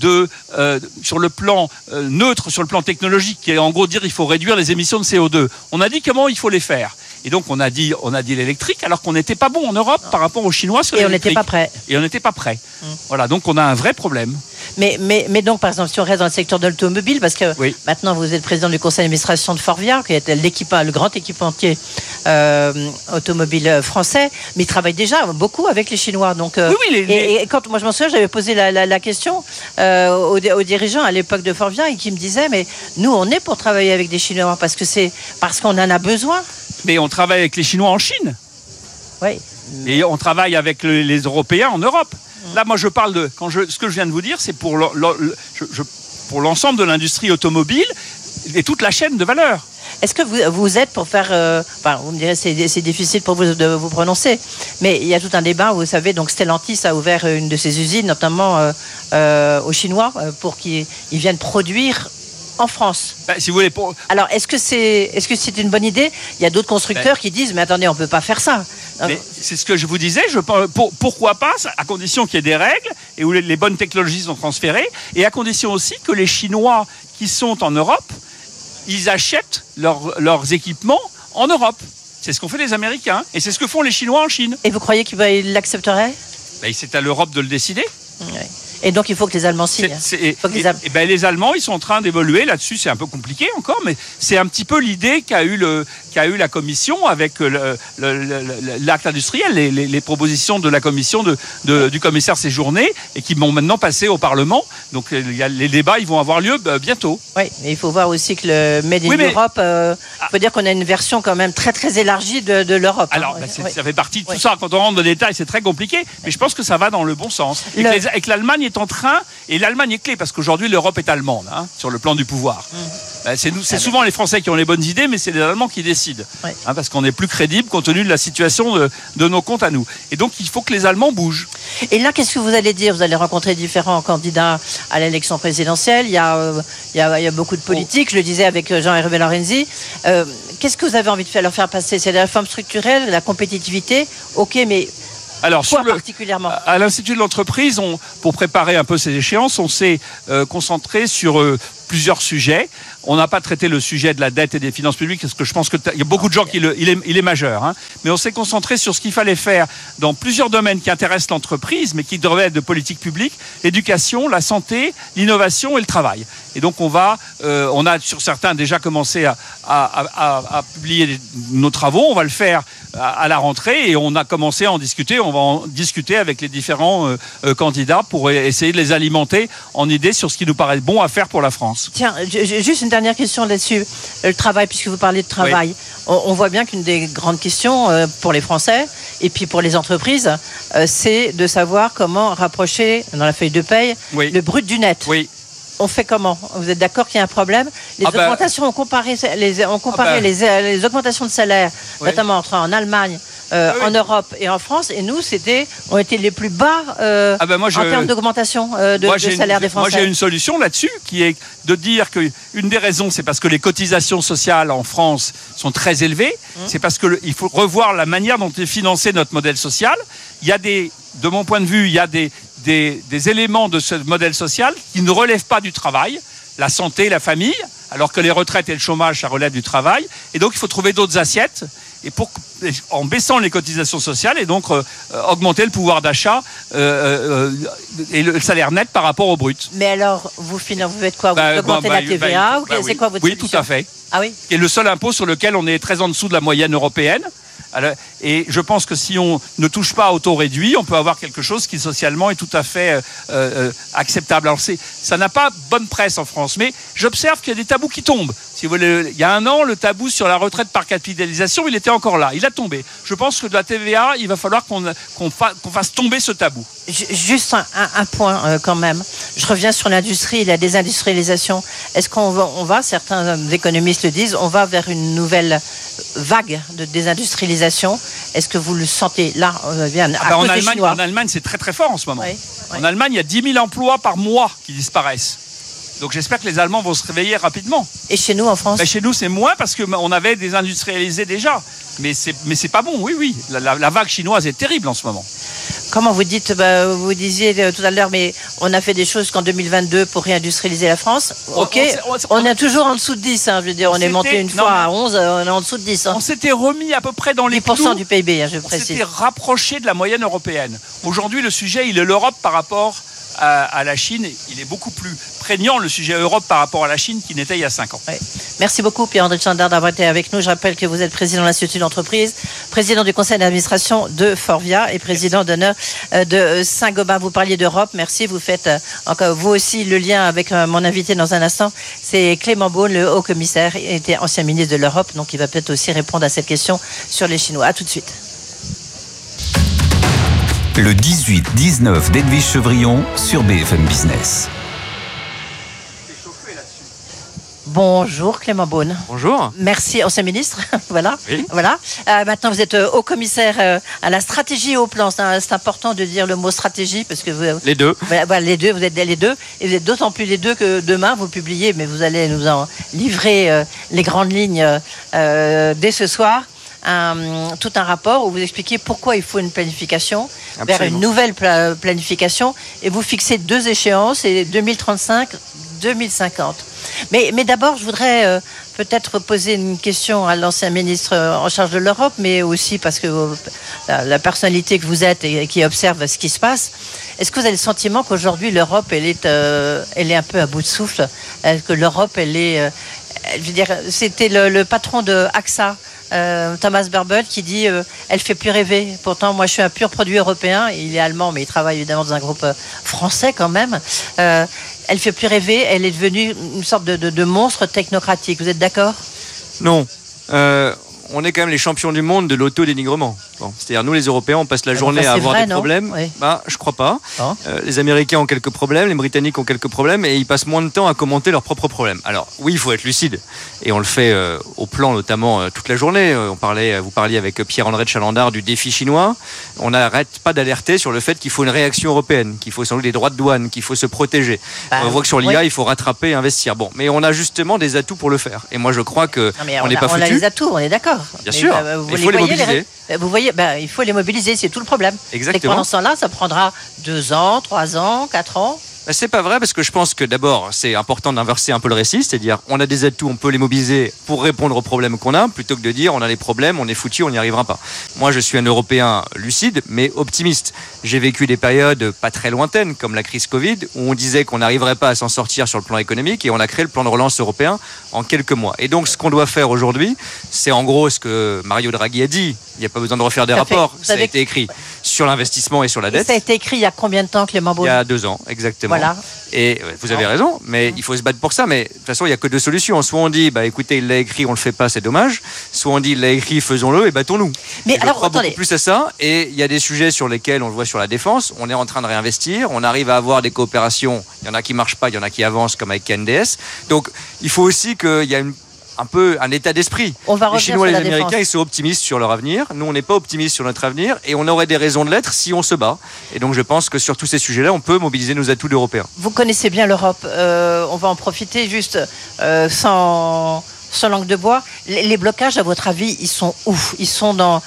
sur le plan neutre, sur le plan technologique, qui est en gros dire il faut réduire les émissions de CO2, on a dit comment il faut les faire. Et donc on a dit l'électrique, alors qu'on n'était pas bon en Europe par rapport aux Chinois sur l'électrique. Et on n'était pas prêt. Voilà, donc on a un vrai problème. Mais donc, par exemple, si on reste dans le secteur de l'automobile, parce que maintenant vous êtes président du conseil d'administration de Forvia, qui est le grand équipementier automobile français, mais il travaille déjà beaucoup avec les Chinois. Donc, et quand moi je m'en souviens, j'avais posé la question aux dirigeants à l'époque de Forvia, et qui me disaient, mais nous on est pour travailler avec des Chinois parce qu'on en a besoin. Mais on travaille avec les Chinois en Chine. Oui. Et on travaille avec les Européens en Europe. Là, moi, je parle ce que je viens de vous dire, c'est pour pour l'ensemble de l'industrie automobile et toute la chaîne de valeur. Est-ce que vous êtes pour faire... vous me direz, c'est difficile pour vous de vous prononcer, mais il y a tout un débat, vous savez, donc Stellantis a ouvert une de ses usines, notamment aux Chinois, pour qu'ils viennent produire en France. Si vous voulez, alors, est-ce que c'est une bonne idée ? Il y a d'autres constructeurs qui disent, mais attendez, on ne peut pas faire ça. Mais c'est ce que je vous disais, pourquoi pas, à condition qu'il y ait des règles, et où les bonnes technologies sont transférées, et à condition aussi que les Chinois qui sont en Europe, ils achètent leurs équipements en Europe. C'est ce qu'ont fait les Américains, et c'est ce que font les Chinois en Chine. Et vous croyez qu'ils l'accepteraient ? C'est à l'Europe de le décider. Oui. Et donc, il faut que les Allemands signent. Les Allemands, ils sont en train d'évoluer là-dessus. C'est un peu compliqué encore, mais c'est un petit peu l'idée qu'a eu la Commission avec l'acte industriel, les propositions de la Commission du commissaire Séjourné, et qui vont maintenant passer au Parlement. Donc, les débats, ils vont avoir lieu bientôt. Oui, mais il faut voir aussi que le Made in Europe, il faut dire qu'on a une version quand même très, très élargie de l'Europe. Alors, ça fait partie de tout ça. Quand on rentre dans les détails, c'est très compliqué, mais je pense que ça va dans le bon sens. Et que l'Allemagne est en train, et l'Allemagne est clé, parce qu'aujourd'hui l'Europe est allemande, sur le plan du pouvoir. C'est souvent les Français qui ont les bonnes idées, mais c'est les Allemands qui décident. Oui. Parce qu'on est plus crédible compte tenu de la situation de nos comptes à nous. Et donc, il faut que les Allemands bougent. Et là, qu'est-ce que vous allez dire? Vous allez rencontrer différents candidats à l'élection présidentielle. Il y a beaucoup de politiques. Je le disais avec Jean-Hervé Lorenzi. Qu'est-ce que vous avez envie de leur faire passer? C'est la réforme structurelle, la compétitivité. Ok, mais alors, particulièrement à l'Institut de l'entreprise, pour préparer un peu ces échéances, on s'est concentré sur plusieurs sujets. On n'a pas traité le sujet de la dette et des finances publiques, parce que je pense qu'il y a beaucoup de gens qui il est majeur. Hein. Mais on s'est concentré sur ce qu'il fallait faire dans plusieurs domaines qui intéressent l'entreprise, mais qui devraient être de politique publique: l'éducation, la santé, l'innovation et le travail. Et donc on a sur certains déjà commencé à publier nos travaux. On va le faire à la rentrée et on a commencé à en discuter. On va en discuter avec les différents candidats pour essayer de les alimenter en idées sur ce qui nous paraît bon à faire pour la France. Tiens, juste une dernière question là-dessus. Le travail, puisque vous parlez de travail. Oui. On voit bien qu'une des grandes questions pour les Français et puis pour les entreprises, c'est de savoir comment rapprocher, dans la feuille de paye, le brut du net. Oui. On fait comment? Vous êtes d'accord qu'il y a un problème? Les augmentations, on comparé les augmentations de salaire, notamment en Allemagne, en Europe et en France, et nous, on était les plus bas en termes d'augmentation de salaire des Français. Moi, j'ai une solution là-dessus, qui est de dire qu'une des raisons, c'est parce que les cotisations sociales en France sont très élevées. C'est parce qu'il faut revoir la manière dont est financé notre modèle social. Il y a de mon point de vue, il y a des éléments de ce modèle social qui ne relèvent pas du travail, la santé, la famille, alors que les retraites et le chômage, ça relève du travail. Et donc, il faut trouver d'autres assiettes en baissant les cotisations sociales et donc augmenter le pouvoir d'achat et le salaire net par rapport au brut. Mais alors, vous faites quoi? Vous augmentez la TVA c'est quoi votre solution? Oui, tout à fait. Ah oui? Et le seul impôt sur lequel on est très en dessous de la moyenne européenne. Et je pense que si on ne touche pas au taux réduit, on peut avoir quelque chose qui socialement est tout à fait acceptable. Alors ça n'a pas bonne presse en France, mais j'observe qu'il y a des tabous qui tombent. Si vous voulez, il y a un an, le tabou sur la retraite par capitalisation, il était encore là, il a tombé. Je pense que de la TVA, il va falloir qu'on fasse tomber ce tabou. Juste un point quand même. Je reviens sur l'industrie et la désindustrialisation. Est-ce qu'on va, certains économistes le disent, on va vers une nouvelle vague de désindustrialisation? Est-ce que vous le sentez là en Allemagne, c'est très très fort en ce moment. Oui. En Allemagne, il y a 10 000 emplois par mois qui disparaissent. Donc j'espère que les Allemands vont se réveiller rapidement. Et chez nous en France? Chez nous c'est moins parce qu'on avait désindustrialisé déjà. Mais c'est pas bon, oui. La vague chinoise est terrible en ce moment. Comment vous dites, vous disiez tout à l'heure, mais on a fait des choses qu'en 2022 pour réindustrialiser la France. Ok, on est toujours en dessous de 10. Je veux dire, on est monté une fois à 11, on est en dessous de 10. On s'était remis à peu près dans les 10% du PIB, je précise. On s'était rapproché de la moyenne européenne. Aujourd'hui, le sujet, il est l'Europe par rapport à la Chine. Il est beaucoup plus prégnant, le sujet Europe, par rapport à la Chine qu'il n'était il y a 5 ans. Oui. Merci beaucoup, Pierre-André Tschandar, d'avoir été avec nous. Je rappelle que vous êtes président de l'Institut d'entreprise, président du conseil d'administration de Forvia et président d'honneur de Saint-Gobain. Vous parliez d'Europe. Merci. Vous faites encore vous aussi le lien avec mon invité dans un instant. C'est Clément Beaune, le haut commissaire. Il était ancien ministre de l'Europe, donc il va peut-être aussi répondre à cette question sur les Chinois. À tout de suite. Le 18-19 d'Edwige Chevrillon sur BFM Business. Bonjour Clément Beaune. Bonjour. Merci, ancien ministre. Voilà. Oui. Voilà. Maintenant, vous êtes haut commissaire à la stratégie et au plan. C'est important de dire le mot stratégie parce que vous. Les deux. Voilà, les deux. Vous êtes les deux. Et vous êtes d'autant plus les deux que demain, vous publiez, mais vous allez nous en livrer les grandes lignes dès ce soir. Tout un rapport où vous expliquez pourquoi il faut une planification. Absolument. Vers une nouvelle planification. Et vous fixez 2 échéances, et 2035-2050. Mais d'abord, je voudrais peut-être poser une question à l'ancien ministre en charge de l'Europe, mais aussi parce que la personnalité que vous êtes et qui observe ce qui se passe, est-ce que vous avez le sentiment qu'aujourd'hui l'Europe elle est un peu à bout de souffle? Est-ce que l'Europe je veux dire, c'était le patron de AXA, Thomas Burbel, qui dit elle fait plus rêver. Pourtant, moi, je suis un pur produit européen. Il est allemand, mais il travaille évidemment dans un groupe français quand même. Elle fait plus rêver. Elle est devenue une sorte de monstre technocratique. Vous êtes d'accord? Non. On est quand même les champions du monde de l'auto-dénigrement. Bon, c'est-à-dire, nous, les Européens, on passe la journée à avoir des problèmes. Oui. Je crois pas. Les Américains ont quelques problèmes, les Britanniques ont quelques problèmes, et ils passent moins de temps à commenter leurs propres problèmes. Alors, oui, il faut être lucide. Et on le fait au plan, notamment, toute la journée. Vous parliez avec Pierre-André de Chalandard du défi chinois. On n'arrête pas d'alerter sur le fait qu'il faut une réaction européenne, qu'il faut sans doute des droits de douane, qu'il faut se protéger. On voit que sur l'IA, il faut rattraper et investir. Bon, mais on a justement des atouts pour le faire. Et moi, je crois qu'on n'est pas foutu. On a les atouts, on est d'accord. Bien sûr, il faut les mobiliser. Vous voyez, il faut les mobiliser, c'est tout le problème. Exactement. C'est que pendant ce temps-là, ça prendra 2 ans, 3 ans, 4 ans. C'est pas vrai, parce que je pense que d'abord c'est important d'inverser un peu le récit, c'est-à-dire on a des atouts, on peut les mobiliser pour répondre aux problèmes qu'on a, plutôt que de dire on a les problèmes, on est foutu, on n'y arrivera pas. Moi je suis un Européen lucide mais optimiste. J'ai vécu des périodes pas très lointaines comme la crise Covid où on disait qu'on n'arriverait pas à s'en sortir sur le plan économique et on a créé le plan de relance européen en quelques mois. Et donc ce qu'on doit faire aujourd'hui, c'est en gros ce que Mario Draghi a dit. Il n'y a pas besoin de refaire des rapports, ça a été écrit sur l'investissement et sur la dette. Ça a été écrit il y a combien de temps, Clément Beaune ? Il y a 2 ans, exactement. Voilà. Et vous avez raison, mais il faut se battre pour ça. Mais de toute façon, il n'y a que 2 solutions. Soit on dit, écoutez, il l'a écrit, on ne le fait pas, c'est dommage. Soit on dit, il l'a écrit, faisons-le et battons-nous. Mais alors, je crois beaucoup plus à ça. Et il y a des sujets sur lesquels on le voit sur la défense. On est en train de réinvestir. On arrive à avoir des coopérations. Il y en a qui ne marchent pas, il y en a qui avancent, comme avec KNDS. Donc, il faut aussi qu'il y ait un peu un état d'esprit. Les Chinois et les Américains, ils sont optimistes sur leur avenir. Nous, on n'est pas optimistes sur notre avenir et on aurait des raisons de l'être si on se bat. Et donc, je pense que sur tous ces sujets-là, on peut mobiliser nos atouts d'Européens. Vous connaissez bien l'Europe. On va en profiter juste sans langue de bois. Les blocages, à votre avis, ils sont où ? Ils sont dans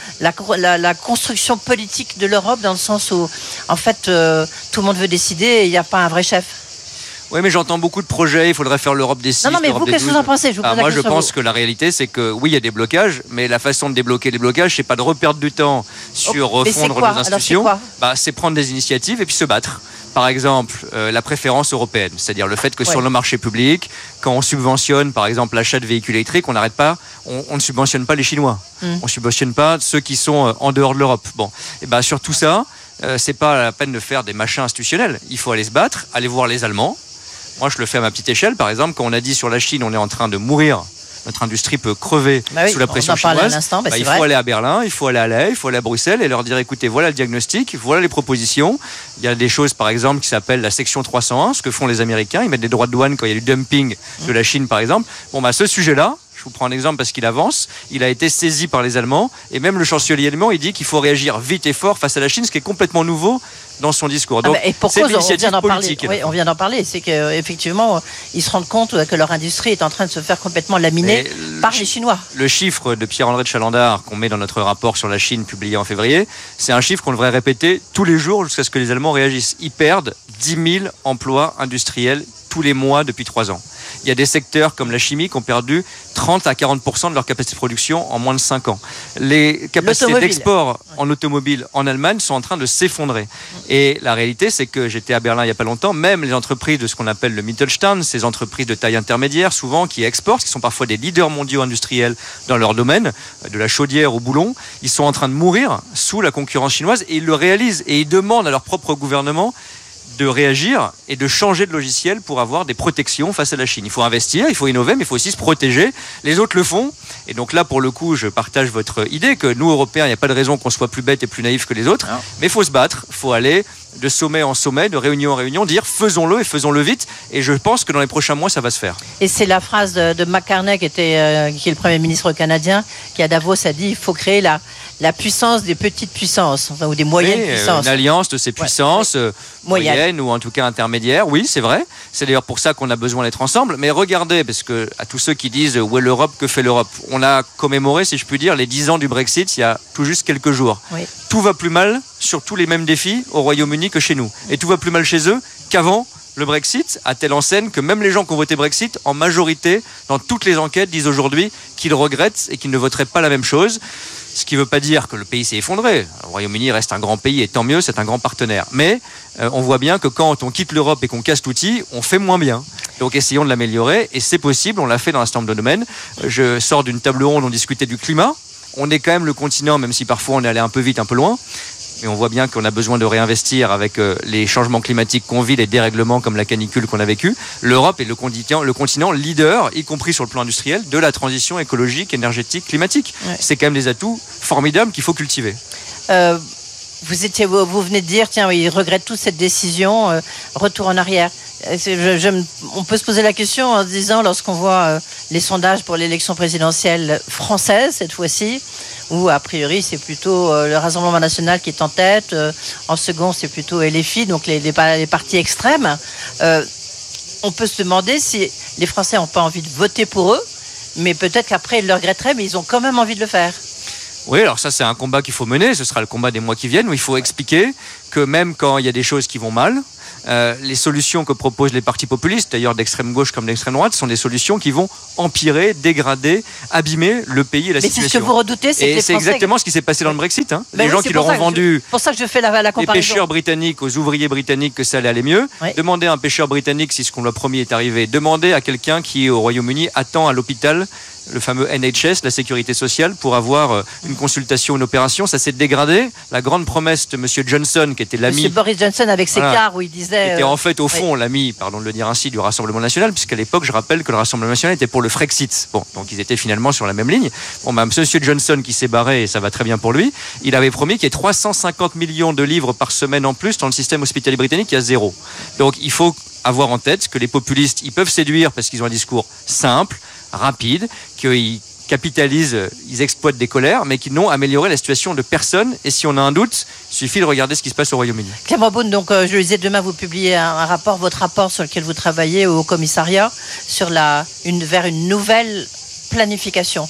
la construction politique de l'Europe, dans le sens où, en fait, tout le monde veut décider et il n'y a pas un vrai chef. Oui, mais j'entends beaucoup de projets, il faudrait faire l'Europe des 6. Non, mais vous, qu'est-ce que vous en pensez ? Moi, je pense que la réalité, c'est que oui, il y a des blocages, mais la façon de débloquer les blocages, c'est pas de reperdre du temps sur refondre nos institutions. C'est prendre des initiatives et puis se battre. Par exemple, la préférence européenne, c'est-à-dire le fait que sur le marché public, quand on subventionne, par exemple, l'achat de véhicules électriques, on n'arrête pas, on ne subventionne pas les Chinois. On ne subventionne pas ceux qui sont en dehors de l'Europe. Bon, et sur tout ça, c'est pas la peine de faire des machins institutionnels. Il faut aller se battre, aller voir les Allemands. Moi, je le fais à ma petite échelle. Par exemple, quand on a dit sur la Chine, on est en train de mourir, notre industrie peut crever sous la pression chinoise, il faut aller à Berlin, il faut aller à La Haye, il faut aller à Bruxelles et leur dire, écoutez, voilà le diagnostic, voilà les propositions. Il y a des choses, par exemple, qui s'appellent la section 301, ce que font les Américains. Ils mettent des droits de douane quand il y a du dumping de la Chine, par exemple. Ce sujet-là, je vous prends un exemple parce qu'il avance, il a été saisi par les Allemands et même le chancelier allemand, il dit qu'il faut réagir vite et fort face à la Chine, ce qui est complètement nouveau dans son discours. Donc, et pourquoi on vient d'en parler ? Oui, on vient d'en parler. C'est qu'effectivement, ils se rendent compte que leur industrie est en train de se faire complètement laminer par les Chinois. Le chiffre de Pierre-André de Chalandard qu'on met dans notre rapport sur la Chine publié en février, c'est un chiffre qu'on devrait répéter tous les jours jusqu'à ce que les Allemands réagissent. Ils perdent 10 000 emplois industriels tous les mois depuis 3 ans. Il y a des secteurs comme la chimie qui ont perdu 30 à 40% de leur capacité de production en moins de 5 ans. Les capacités d'export en automobile en Allemagne sont en train de s'effondrer. Et la réalité, c'est que j'étais à Berlin il n'y a pas longtemps, même les entreprises de ce qu'on appelle le Mittelstand, ces entreprises de taille intermédiaire, souvent qui exportent, qui sont parfois des leaders mondiaux industriels dans leur domaine, de la chaudière au boulon, ils sont en train de mourir sous la concurrence chinoise et ils le réalisent. Et ils demandent à leur propre gouvernement de réagir et de changer de logiciel pour avoir des protections face à la Chine. Il faut investir, il faut innover, mais il faut aussi se protéger. Les autres le font. Et donc là, pour le coup, je partage votre idée que nous, Européens, il n'y a pas de raison qu'on soit plus bêtes et plus naïfs que les autres. Non. Mais il faut se battre, il faut aller de sommet en sommet, de réunion en réunion, dire faisons-le et faisons-le vite. Et je pense que dans les prochains mois, ça va se faire. Et c'est la phrase de McCartney, qui est le Premier ministre canadien, qui à Davos a dit il faut créer la puissance des petites puissances, ou des moyennes puissances. Une alliance de ces puissances moyennes ou en tout cas intermédiaires. Oui, c'est vrai. C'est d'ailleurs pour ça qu'on a besoin d'être ensemble. Mais regardez, parce que à tous ceux qui disent où est l'Europe, que fait l'Europe, on a commémoré, si je puis dire, les 10 ans du Brexit il y a tout juste quelques jours. Oui. Tout va plus mal sur tous les mêmes défis au Royaume-Uni que chez nous. Et tout va plus mal chez eux qu'avant le Brexit, à telle enseigne que même les gens qui ont voté Brexit, en majorité, dans toutes les enquêtes, disent aujourd'hui qu'ils regrettent et qu'ils ne voteraient pas la même chose. Ce qui ne veut pas dire que le pays s'est effondré. Le Royaume-Uni reste un grand pays et tant mieux, c'est un grand partenaire. Mais on voit bien que quand on quitte l'Europe et qu'on casse l'outil, on fait moins bien. Donc essayons de l'améliorer et c'est possible, on l'a fait dans un certain nombre de domaines. Je sors d'une table ronde, on discutait du climat. On est quand même le continent, même si parfois on est allé un peu vite, un peu loin, mais on voit bien qu'on a besoin de réinvestir avec les changements climatiques qu'on vit, les dérèglements comme la canicule qu'on a vécu. L'Europe est le continent leader, y compris sur le plan industriel, de la transition écologique, énergétique, climatique. Ouais. C'est quand même des atouts formidables qu'il faut cultiver. Vous venez de dire, tiens, ils regrettent tous cette décision, retour en arrière. On peut se poser la question en se disant, lorsqu'on voit les sondages pour l'élection présidentielle française, cette fois-ci, où a priori c'est plutôt le Rassemblement national qui est en tête, en second c'est plutôt LFI, donc les partis extrêmes, on peut se demander si les Français n'ont pas envie de voter pour eux, mais peut-être qu'après ils le regretteraient, mais ils ont quand même envie de le faire. Oui, alors ça c'est un combat qu'il faut mener, ce sera le combat des mois qui viennent, où il faut expliquer que même quand il y a des choses qui vont mal, les solutions que proposent les partis populistes, d'ailleurs d'extrême gauche comme d'extrême droite, sont des solutions qui vont empirer, dégrader, abîmer le pays et la situation. Mais c'est ce que vous redoutez, c'est que les Français... c'est exactement ce qui s'est passé dans le Brexit. Hein. Les gens qui leur ont vendu pour ça que je fais la comparaison. Les pêcheurs britanniques aux ouvriers britanniques que ça allait aller mieux. Oui. Demandez à un pêcheur britannique si ce qu'on lui a promis est arrivé. Demandez à quelqu'un qui, au Royaume-Uni, attend à l'hôpital le fameux NHS, la sécurité sociale, pour avoir une consultation, une opération. Ça s'est dégradé. La grande promesse de M. Johnson, qui était l'ami... M. Boris Johnson avec ses cars où il disait... était en fait, au fond, l'ami, pardon de le dire ainsi, du Rassemblement national, puisqu'à l'époque, je rappelle que le Rassemblement national était pour le Frexit. Bon, donc ils étaient finalement sur la même ligne. Bon, M. Johnson, qui s'est barré, et ça va très bien pour lui, il avait promis qu'il y ait 350 millions de livres par semaine en plus dans le système hospitalier britannique, il y a 0. Donc il faut avoir en tête que les populistes, ils peuvent séduire parce qu'ils ont un discours simple, rapide, qu'ils capitalisent, ils exploitent des colères, mais qui n'ont amélioré la situation de personne. Et si on a un doute, il suffit de regarder ce qui se passe au Royaume-Uni. Clément Beaune, donc je le disais, demain vous publiez un rapport, votre rapport sur lequel vous travaillez au commissariat, sur vers une nouvelle planification.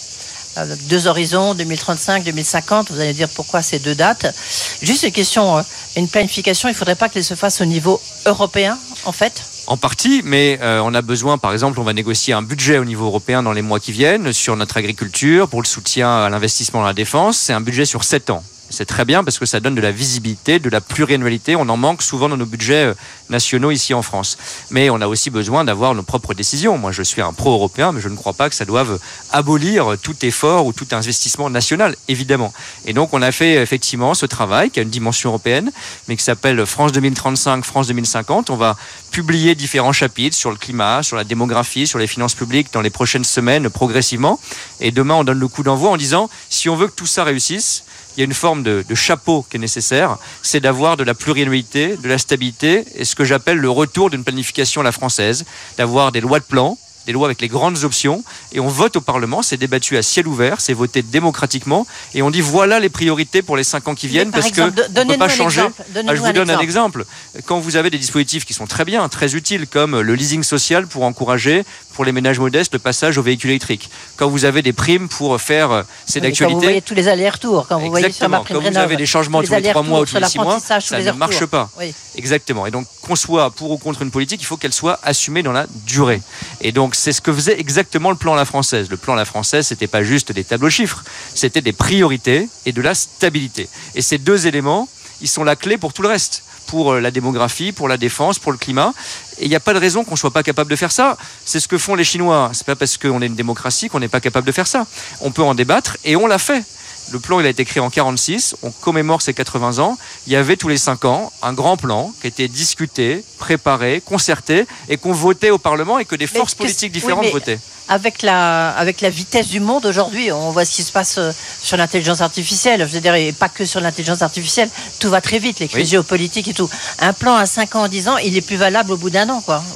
2 horizons, 2035, 2050, vous allez dire pourquoi ces 2 dates. Juste une question, une planification, il ne faudrait pas qu'elle se fasse au niveau européen, en fait ? En partie, mais on a besoin, par exemple, on va négocier un budget au niveau européen dans les mois qui viennent sur notre agriculture, pour le soutien à l'investissement dans la défense. C'est un budget sur 7 ans. C'est très bien parce que ça donne de la visibilité, de la pluriannualité. On en manque souvent dans nos budgets nationaux ici en France. Mais on a aussi besoin d'avoir nos propres décisions. Moi, je suis un pro-européen, mais je ne crois pas que ça doive abolir tout effort ou tout investissement national, évidemment. Et donc, on a fait effectivement ce travail qui a une dimension européenne, mais qui s'appelle France 2035, France 2050. On va publier différents chapitres sur le climat, sur la démographie, sur les finances publiques dans les prochaines semaines progressivement. Et demain, on donne le coup d'envoi en disant, si on veut que tout ça réussisse, il y a une forme de chapeau qui est nécessaire, c'est d'avoir de la pluriannualité, de la stabilité, et ce que j'appelle le retour d'une planification à la française, d'avoir des lois de plan, des lois avec les grandes options, et on vote au Parlement, c'est débattu à ciel ouvert, c'est voté démocratiquement, et on dit voilà les priorités pour les 5 ans qui viennent, parce qu'on ne peut pas changer. Je vous donne un exemple. Quand vous avez des dispositifs qui sont très bien, très utiles, comme le leasing social pour encourager, pour les ménages modestes, le passage aux véhicules électriques. Quand vous avez des primes pour faire, c'est d'actualité. Quand vous voyez tous les allers-retours, quand vous voyez sur ma prime Quand vous avez des changements tous les 3 mois ou tous les 6 mois, ça ne marche pas. Oui. Exactement. Et donc, qu'on soit pour ou contre une politique, il faut qu'elle soit assumée dans la durée. Et donc, c'est ce que faisait exactement le plan à la française. Le plan à la française, c'était pas juste des tableaux chiffres, c'était des priorités et de la stabilité. Et ces 2 éléments, ils sont la clé pour tout le reste. Pour la démographie, pour la défense, pour le climat. Et il n'y a pas de raison qu'on ne soit pas capable de faire ça. C'est ce que font les Chinois. Ce n'est pas parce qu'on est une démocratie qu'on n'est pas capable de faire ça. On peut en débattre et on l'a fait. Le plan, il a été créé en 1946. On commémore ses 80 ans. Il y avait tous les 5 ans un grand plan qui était discuté, préparé, concerté et qu'on votait au Parlement et que des forces politiques différentes votaient. Avec la vitesse du monde aujourd'hui, on voit ce qui se passe sur l'intelligence artificielle. Je veux dire, et pas que sur l'intelligence artificielle. Tout va très vite, les crises géopolitiques et tout. Un plan à 5 ans, 10 ans, il est plus valable au bout d'un an, quoi.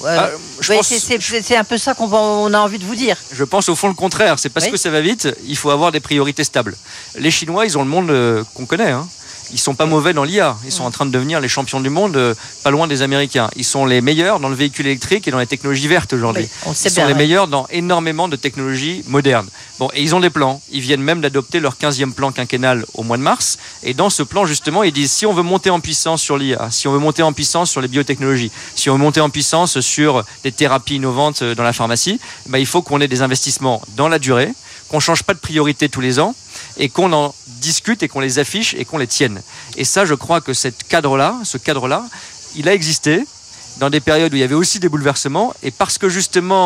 C'est un peu ça qu'on a envie de vous dire. Je pense au fond le contraire. C'est parce que ça va vite, il faut avoir des priorités stables. Les Chinois, ils ont le monde qu'on connaît, hein. Ils sont pas mauvais dans l'IA. Ils sont en train de devenir les champions du monde, pas loin des Américains. Ils sont les meilleurs dans le véhicule électrique et dans les technologies vertes aujourd'hui. Ils sont les meilleurs dans énormément de technologies modernes. Bon, et ils ont des plans. Ils viennent même d'adopter leur 15e plan quinquennal au mois de mars. Et dans ce plan, justement, ils disent si on veut monter en puissance sur l'IA, si on veut monter en puissance sur les biotechnologies, si on veut monter en puissance sur des thérapies innovantes dans la pharmacie, il faut qu'on ait des investissements dans la durée, qu'on change pas de priorité tous les ans et qu'on en discute et qu'on les affiche et qu'on les tienne. Et ça, je crois que ce cadre-là, il a existé dans des périodes où il y avait aussi des bouleversements et parce que justement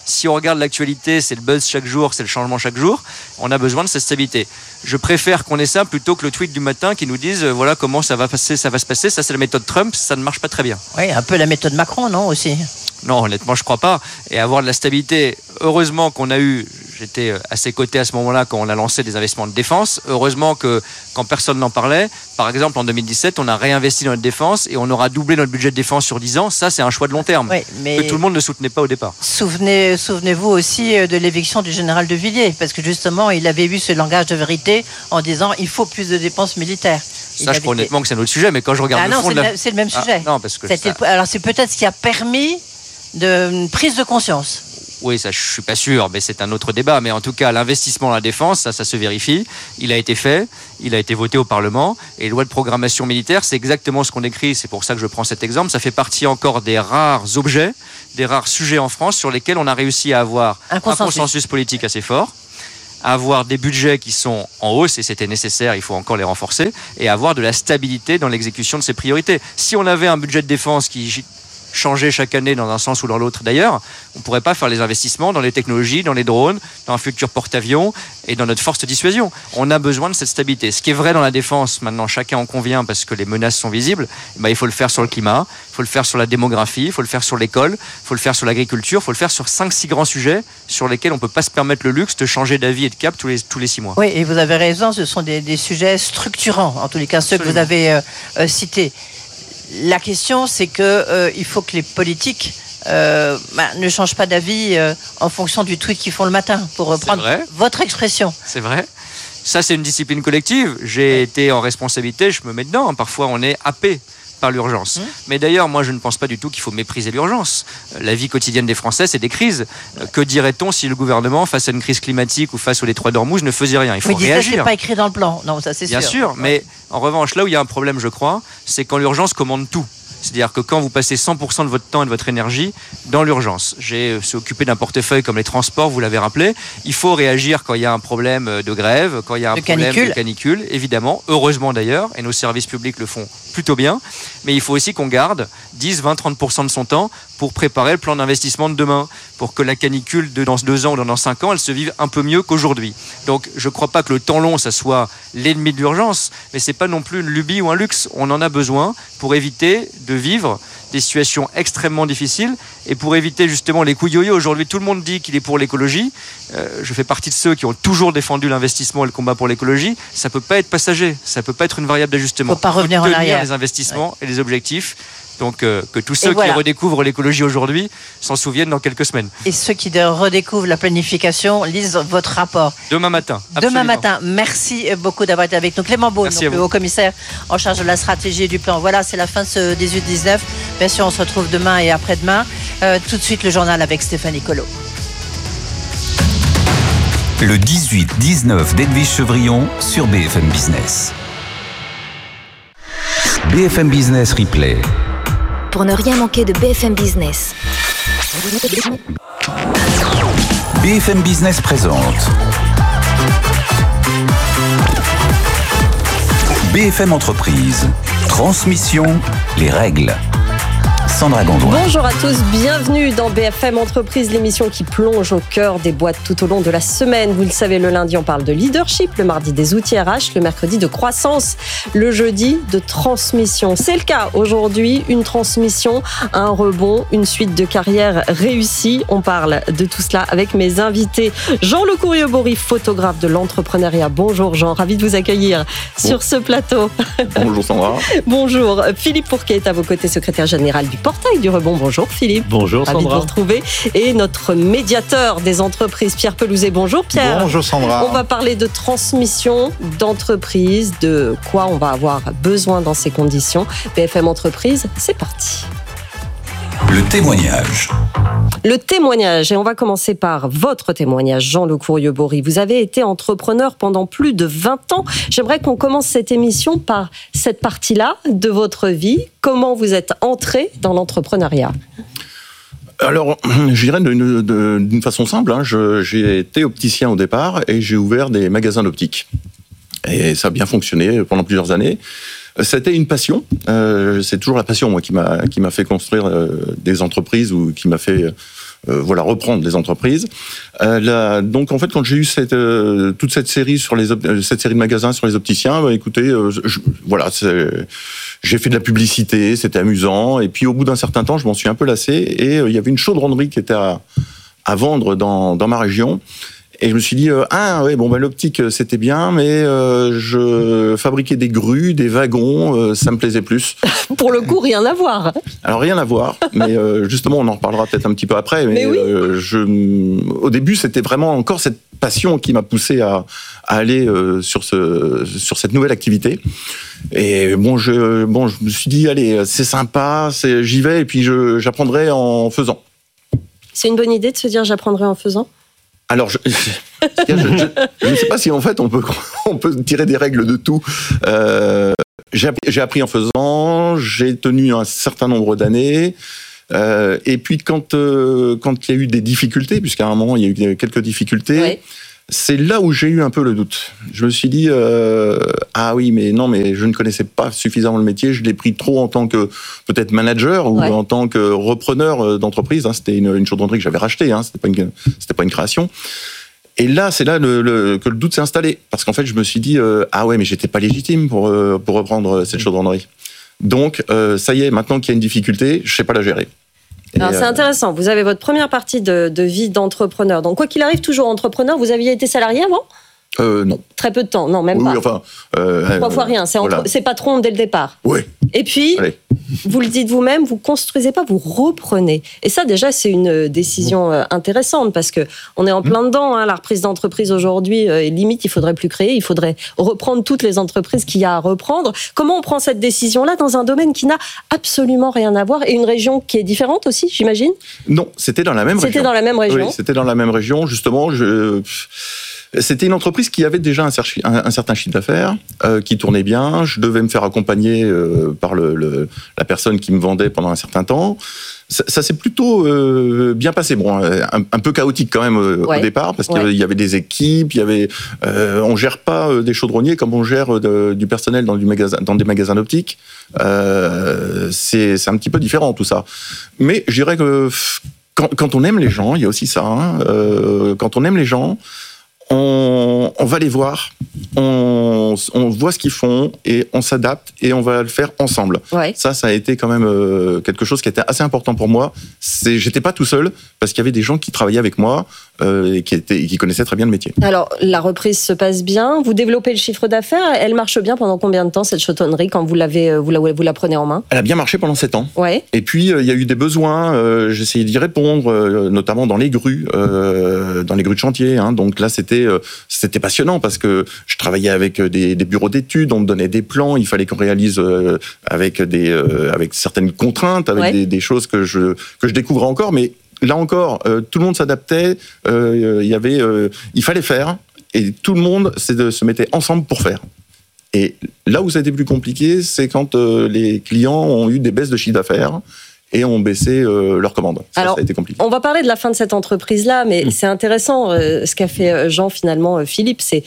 Si on regarde l'actualité, c'est le buzz chaque jour, c'est le changement chaque jour. On a besoin de cette stabilité. Je préfère qu'on ait ça plutôt que le tweet du matin qui nous dise voilà comment ça va se passer. Ça, c'est la méthode Trump. Ça ne marche pas très bien. Oui, un peu la méthode Macron, non, aussi? Non, honnêtement, je crois pas. Et avoir de la stabilité, heureusement qu'on a eu, j'étais à ses côtés à ce moment-là quand on a lancé des investissements de défense. Heureusement que quand personne n'en parlait, par exemple en 2017, on a réinvesti dans notre défense et on aura doublé notre budget de défense sur 10 ans. Ça, c'est un choix de long terme que tout le monde ne soutenait pas au départ. Souvenez-vous aussi de l'éviction du général de Villiers, parce que justement, il avait eu ce langage de vérité en disant il faut plus de dépenses militaires. Ça, je crois honnêtement que c'est un autre sujet, mais quand je regarde le fond c'est le même sujet. Non, parce que alors c'est peut-être ce qui a permis de prise de conscience. Oui, ça, je suis pas sûr, mais c'est un autre débat. Mais en tout cas, l'investissement dans la défense, ça se vérifie. Il a été fait, il a été voté au Parlement. Et loi de programmation militaire, c'est exactement ce qu'on écrit. C'est pour ça que je prends cet exemple. Ça fait partie encore des rares objets, des rares sujets en France sur lesquels on a réussi à avoir un consensus politique assez fort, à avoir des budgets qui sont en hausse, et c'était nécessaire, il faut encore les renforcer, et avoir de la stabilité dans l'exécution de ces priorités. Si on avait un budget de défense qui changer chaque année dans un sens ou dans l'autre d'ailleurs, on ne pourrait pas faire les investissements dans les technologies, dans les drones, dans un futur porte-avions et dans notre force de dissuasion. On a besoin de cette stabilité. Ce qui est vrai dans la défense, maintenant chacun en convient parce que les menaces sont visibles, il faut le faire sur le climat, il faut le faire sur la démographie, il faut le faire sur l'école, il faut le faire sur l'agriculture, il faut le faire sur 5-6 grands sujets sur lesquels on ne peut pas se permettre le luxe de changer d'avis et de cap tous les 6 mois. Oui, et vous avez raison, ce sont des sujets structurants, en tous les cas ceux que vous avez cités. La question, c'est que il faut que les politiques ne changent pas d'avis en fonction du tweet qu'ils font le matin, pour reprendre votre expression. C'est vrai. Ça, c'est une discipline collective. J'ai été en responsabilité, je me mets dedans. Parfois, on est happé par l'urgence. Mais d'ailleurs, moi, je ne pense pas du tout qu'il faut mépriser l'urgence. La vie quotidienne des Français, c'est des crises. Que dirait-on si le gouvernement, face à une crise climatique ou face aux Détroits d'Ormuz, ne faisait rien? Il faut réagir. Ça, c'est pas écrit dans le plan. Non, ça, c'est sûr. Bien sûr, mais en revanche, là où il y a un problème, je crois, c'est quand l'urgence commande tout. C'est-à-dire que quand vous passez 100% de votre temps et de votre énergie dans l'urgence, j'ai occupé d'un portefeuille comme les transports, vous l'avez rappelé, il faut réagir quand il y a un problème de grève, quand il y a un problème de canicule, évidemment, heureusement d'ailleurs, et nos services publics le font plutôt bien, mais il faut aussi qu'on garde 10, 20, 30% de son temps pour préparer le plan d'investissement de demain, pour que la canicule dans 2 ans ou dans 5 ans, elle se vive un peu mieux qu'aujourd'hui. Donc je ne crois pas que le temps long, ça soit l'ennemi de l'urgence, mais ce n'est pas non plus une lubie ou un luxe. On en a besoin pour éviter de vivre des situations extrêmement difficiles et pour éviter justement les coups yo-yo. Aujourd'hui, tout le monde dit qu'il est pour l'écologie. Je fais partie de ceux qui ont toujours défendu l'investissement et le combat pour l'écologie. Ça ne peut pas être passager, ça ne peut pas être une variable d'ajustement. Il ne faut pas revenir en arrière. Les investissements et les objectifs. Donc que tous ceux qui redécouvrent l'écologie aujourd'hui s'en souviennent dans quelques semaines. Et ceux qui redécouvrent la planification lisent votre rapport. Demain matin. Demain matin. Merci beaucoup d'avoir été avec nous. Clément Beaune, le haut-commissaire en charge de la stratégie et du plan. Voilà, c'est la fin de ce 18-19. Bien sûr, on se retrouve demain et après-demain. Tout de suite, le journal avec Stéphanie Collot. Le 18-19 d'Edwige Chevrillon sur BFM Business. BFM Business Replay. Pour ne rien manquer de BFM Business. BFM Business présente BFM Entreprise. Transmission, les règles. Sandra Gondouin. Bonjour à tous, bienvenue dans BFM Entreprise, l'émission qui plonge au cœur des boîtes tout au long de la semaine. Vous le savez, le lundi, on parle de leadership, le mardi des outils RH, le mercredi de croissance, le jeudi de transmission. C'est le cas aujourd'hui, une transmission, un rebond, une suite de carrières réussies. On parle de tout cela avec mes invités. Jean Le Courrier-Bory, photographe de l'entrepreneuriat. Bonjour Jean, ravi de vous accueillir sur ce plateau. Bonjour Sandra. Bonjour, Philippe Pourquet est à vos côtés, secrétaire général du Portail du Rebond. Bonjour Philippe. Bonjour Sandra. Ravi de vous retrouver. Et notre médiateur des entreprises, Pierre Pelouzet. Bonjour Pierre. Bonjour Sandra. On va parler de transmission d'entreprise, de quoi on va avoir besoin dans ces conditions. BFM Entreprise, c'est parti. Le témoignage. Le témoignage, et on va commencer par votre témoignage, Jean Le Courrier-Bory. Vous avez été entrepreneur pendant plus de 20 ans. J'aimerais qu'on commence cette émission par cette partie-là de votre vie. Comment vous êtes entré dans l'entrepreneuriat ? Alors, je dirais d'une façon simple. J'ai été opticien au départ et j'ai ouvert des magasins d'optique. Et ça a bien fonctionné pendant plusieurs années. C'était une passion. C'est toujours la passion, moi, qui m'a fait construire des entreprises ou qui m'a fait reprendre les entreprises. Donc en fait, quand j'ai eu toute cette série cette série de magasins sur les opticiens, écoutez, j'ai fait de la publicité, c'était amusant. Et puis au bout d'un certain temps, je m'en suis un peu lassé. Et il y avait une chaudronnerie qui était à vendre dans ma région. Et je me suis dit, l'optique c'était bien, mais je fabriquais des grues, des wagons, ça me plaisait plus. Pour le coup, rien à voir. Alors rien à voir, mais justement on en reparlera peut-être un petit peu après. Mais oui. Au début c'était vraiment encore cette passion qui m'a poussé à aller sur cette nouvelle activité. Et je me suis dit, allez, c'est sympa, j'y vais et puis j'apprendrai en faisant. C'est une bonne idée de se dire j'apprendrai en faisant. Alors, je ne sais pas si en fait on peut tirer des règles de tout. J'ai appris en faisant, j'ai tenu un certain nombre d'années. Et puis quand il y a eu des difficultés, puisqu'à un moment il y a eu quelques difficultés, oui. C'est là où j'ai eu un peu le doute. Je me suis dit, mais je ne connaissais pas suffisamment le métier, je l'ai pris trop en tant que peut-être manager ou en tant que repreneur d'entreprise. C'était une chaudronnerie que j'avais rachetée, c'était pas une création. Et là, c'est là que le doute s'est installé. Parce qu'en fait, je me suis dit, mais j'étais pas légitime pour reprendre cette chaudronnerie. Donc, ça y est, maintenant qu'il y a une difficulté, je sais pas la gérer. Alors, c'est intéressant. Vous avez votre première partie de vie d'entrepreneur. Donc, quoi qu'il arrive, toujours entrepreneur. Vous aviez été salarié avant ? Non. Très peu de temps, non, même pas. Oui, enfin... 3 fois rien, c'est patron dès le départ. Oui. Et puis, vous le dites vous-même, vous construisez pas, vous reprenez. Et ça, déjà, c'est une décision intéressante parce que on est en plein dedans. La reprise d'entreprise aujourd'hui, et limite, il faudrait plus créer, il faudrait reprendre toutes les entreprises qu'il y a à reprendre. Comment on prend cette décision-là dans un domaine qui n'a absolument rien à voir et une région qui est différente aussi, j'imagine ? Non, c'était dans la même région. C'était dans la même région. Oui, c'était dans la même région, justement. C'était une entreprise qui avait déjà un certain chiffre d'affaires, qui tournait bien. Je devais me faire accompagner par la personne qui me vendait pendant un certain temps. Ça s'est plutôt bien passé. Bon, un peu chaotique quand même au départ, parce qu'il y avait des équipes, on gère pas des chaudronniers comme on gère du personnel dans des magasins d'optique. C'est un petit peu différent tout ça. Mais je dirais que quand on aime les gens, il y a aussi ça. Quand on aime les gens, on va les voir, on voit ce qu'ils font et on s'adapte et on va le faire ensemble. Ouais. Ça a été quand même quelque chose qui était assez important pour moi. J'étais pas tout seul parce qu'il y avait des gens qui travaillaient avec moi et qui connaissaient très bien le métier. Alors, la reprise se passe bien, vous développez le chiffre d'affaires, elle marche bien pendant combien de temps cette chaudronnerie quand vous la prenez en main ? Elle a bien marché pendant 7 ans. Ouais. Et puis, il y a eu des besoins, j'essayais d'y répondre, notamment dans les grues de chantier. Donc là, c'était passionnant parce que je travaillais avec des bureaux d'études, on me donnait des plans, il fallait qu'on réalise avec certaines contraintes, avec des choses que je découvrais encore, mais là encore, tout le monde s'adaptait, il fallait faire, et tout le monde se mettait ensemble pour faire. Et là où ça a été plus compliqué, c'est quand les clients ont eu des baisses de chiffre d'affaires, et ont baissé leurs commandes. Ça a été compliqué. On va parler de la fin de cette entreprise-là, mais c'est intéressant ce qu'a fait Jean, finalement, Philippe, c'est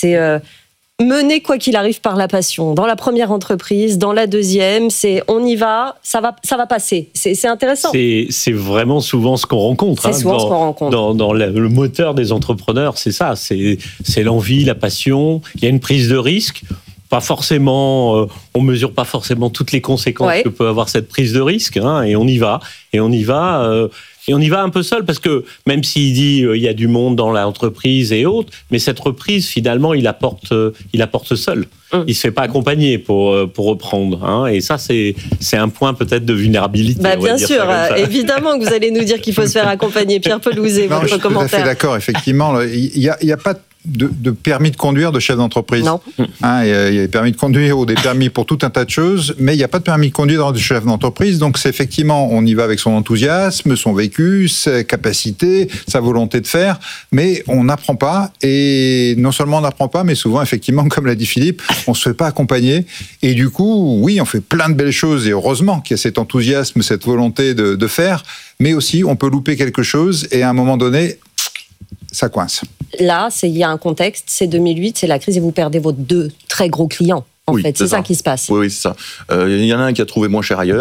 mener quoi qu'il arrive par la passion. Dans la première entreprise, dans la deuxième, on y va, ça va passer. C'est intéressant. C'est vraiment souvent ce qu'on rencontre. C'est souvent ce qu'on rencontre. Dans le moteur des entrepreneurs, c'est ça. C'est l'envie, la passion. Il y a une prise de risque. Pas forcément, on mesure pas forcément toutes les conséquences que peut avoir cette prise de risque, et on y va, et on y va un peu seul, parce que même s'il dit il y a du monde dans l'entreprise et autres, mais cette reprise finalement il apporte seul. Il se fait pas accompagner pour reprendre, et ça c'est un point peut-être de vulnérabilité. Bien sûr, évidemment que vous allez nous dire qu'il faut se faire accompagner. Pierre Pelouzet, votre commentaire. Je suis tout à fait d'accord, effectivement, il y a pas de permis de conduire de chef d'entreprise. Non. Il y a des permis de conduire ou des permis pour tout un tas de choses, mais il n'y a pas de permis de conduire de chef d'entreprise. Donc, c'est effectivement, on y va avec son enthousiasme, son vécu, ses capacités, sa volonté de faire, mais on n'apprend pas. Et non seulement on n'apprend pas, mais souvent, effectivement, comme l'a dit Philippe, on ne se fait pas accompagner. Et du coup, oui, on fait plein de belles choses, et heureusement qu'il y a cet enthousiasme, cette volonté de faire, mais aussi, on peut louper quelque chose, et à un moment donné, ça coince. Là, il y a un contexte, c'est 2008, c'est la crise et vous perdez vos 2 très gros clients. En fait, c'est ça qui se passe. Oui, c'est ça. Il y en a un qui a trouvé moins cher ailleurs.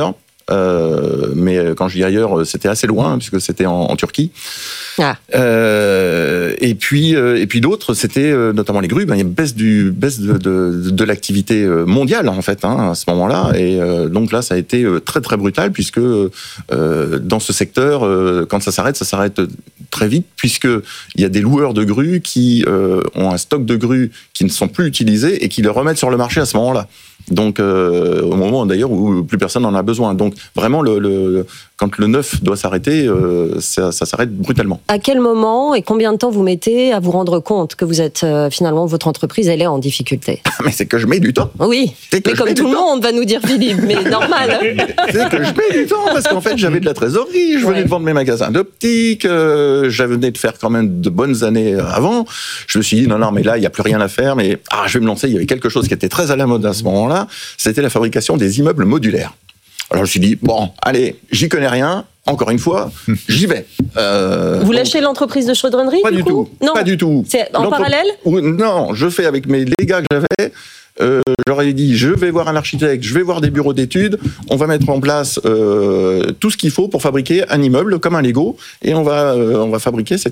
mais quand je dis ailleurs, c'était assez loin puisque c'était en Turquie. Ah. Et puis d'autres, c'était notamment les grues. Il y a une baisse de l'activité mondiale en fait à ce moment-là, et donc là ça a été très très brutal puisque dans ce secteur, quand ça s'arrête très vite puisque il y a des loueurs de grues qui ont un stock de grues qui ne sont plus utilisés et qui le remettent sur le marché à ce moment-là. Donc au moment d'ailleurs où plus personne n'en a besoin. Donc vraiment quand le neuf doit s'arrêter, ça s'arrête brutalement. À quel moment et combien de temps vous mettez à vous rendre compte que vous êtes finalement votre entreprise elle est en difficulté? Mais c'est que je mets du temps. Oui. Mais comme tout le monde va nous dire Philippe, mais normal. C'est que je mets du temps parce qu'en fait j'avais de la trésorerie, je venais de vendre mes magasins d'optique, j'avais venais de faire quand même de bonnes années avant. Je me suis dit non mais là il y a plus rien à faire, mais je vais me lancer. Il y avait quelque chose qui était très à la mode à ce moment-là, c'était la fabrication des immeubles modulaires. Alors je me suis dit, bon, allez, j'y connais rien, encore une fois, j'y vais. Vous lâchez l'entreprise de chaudronnerie? Pas du tout. Non. Pas du tout. C'est en parallèle? Non, je fais avec les gars que j'avais. J'aurais dit, je vais voir un architecte, je vais voir des bureaux d'études, on va mettre en place tout ce qu'il faut pour fabriquer un immeuble comme un Lego, et on va fabriquer cet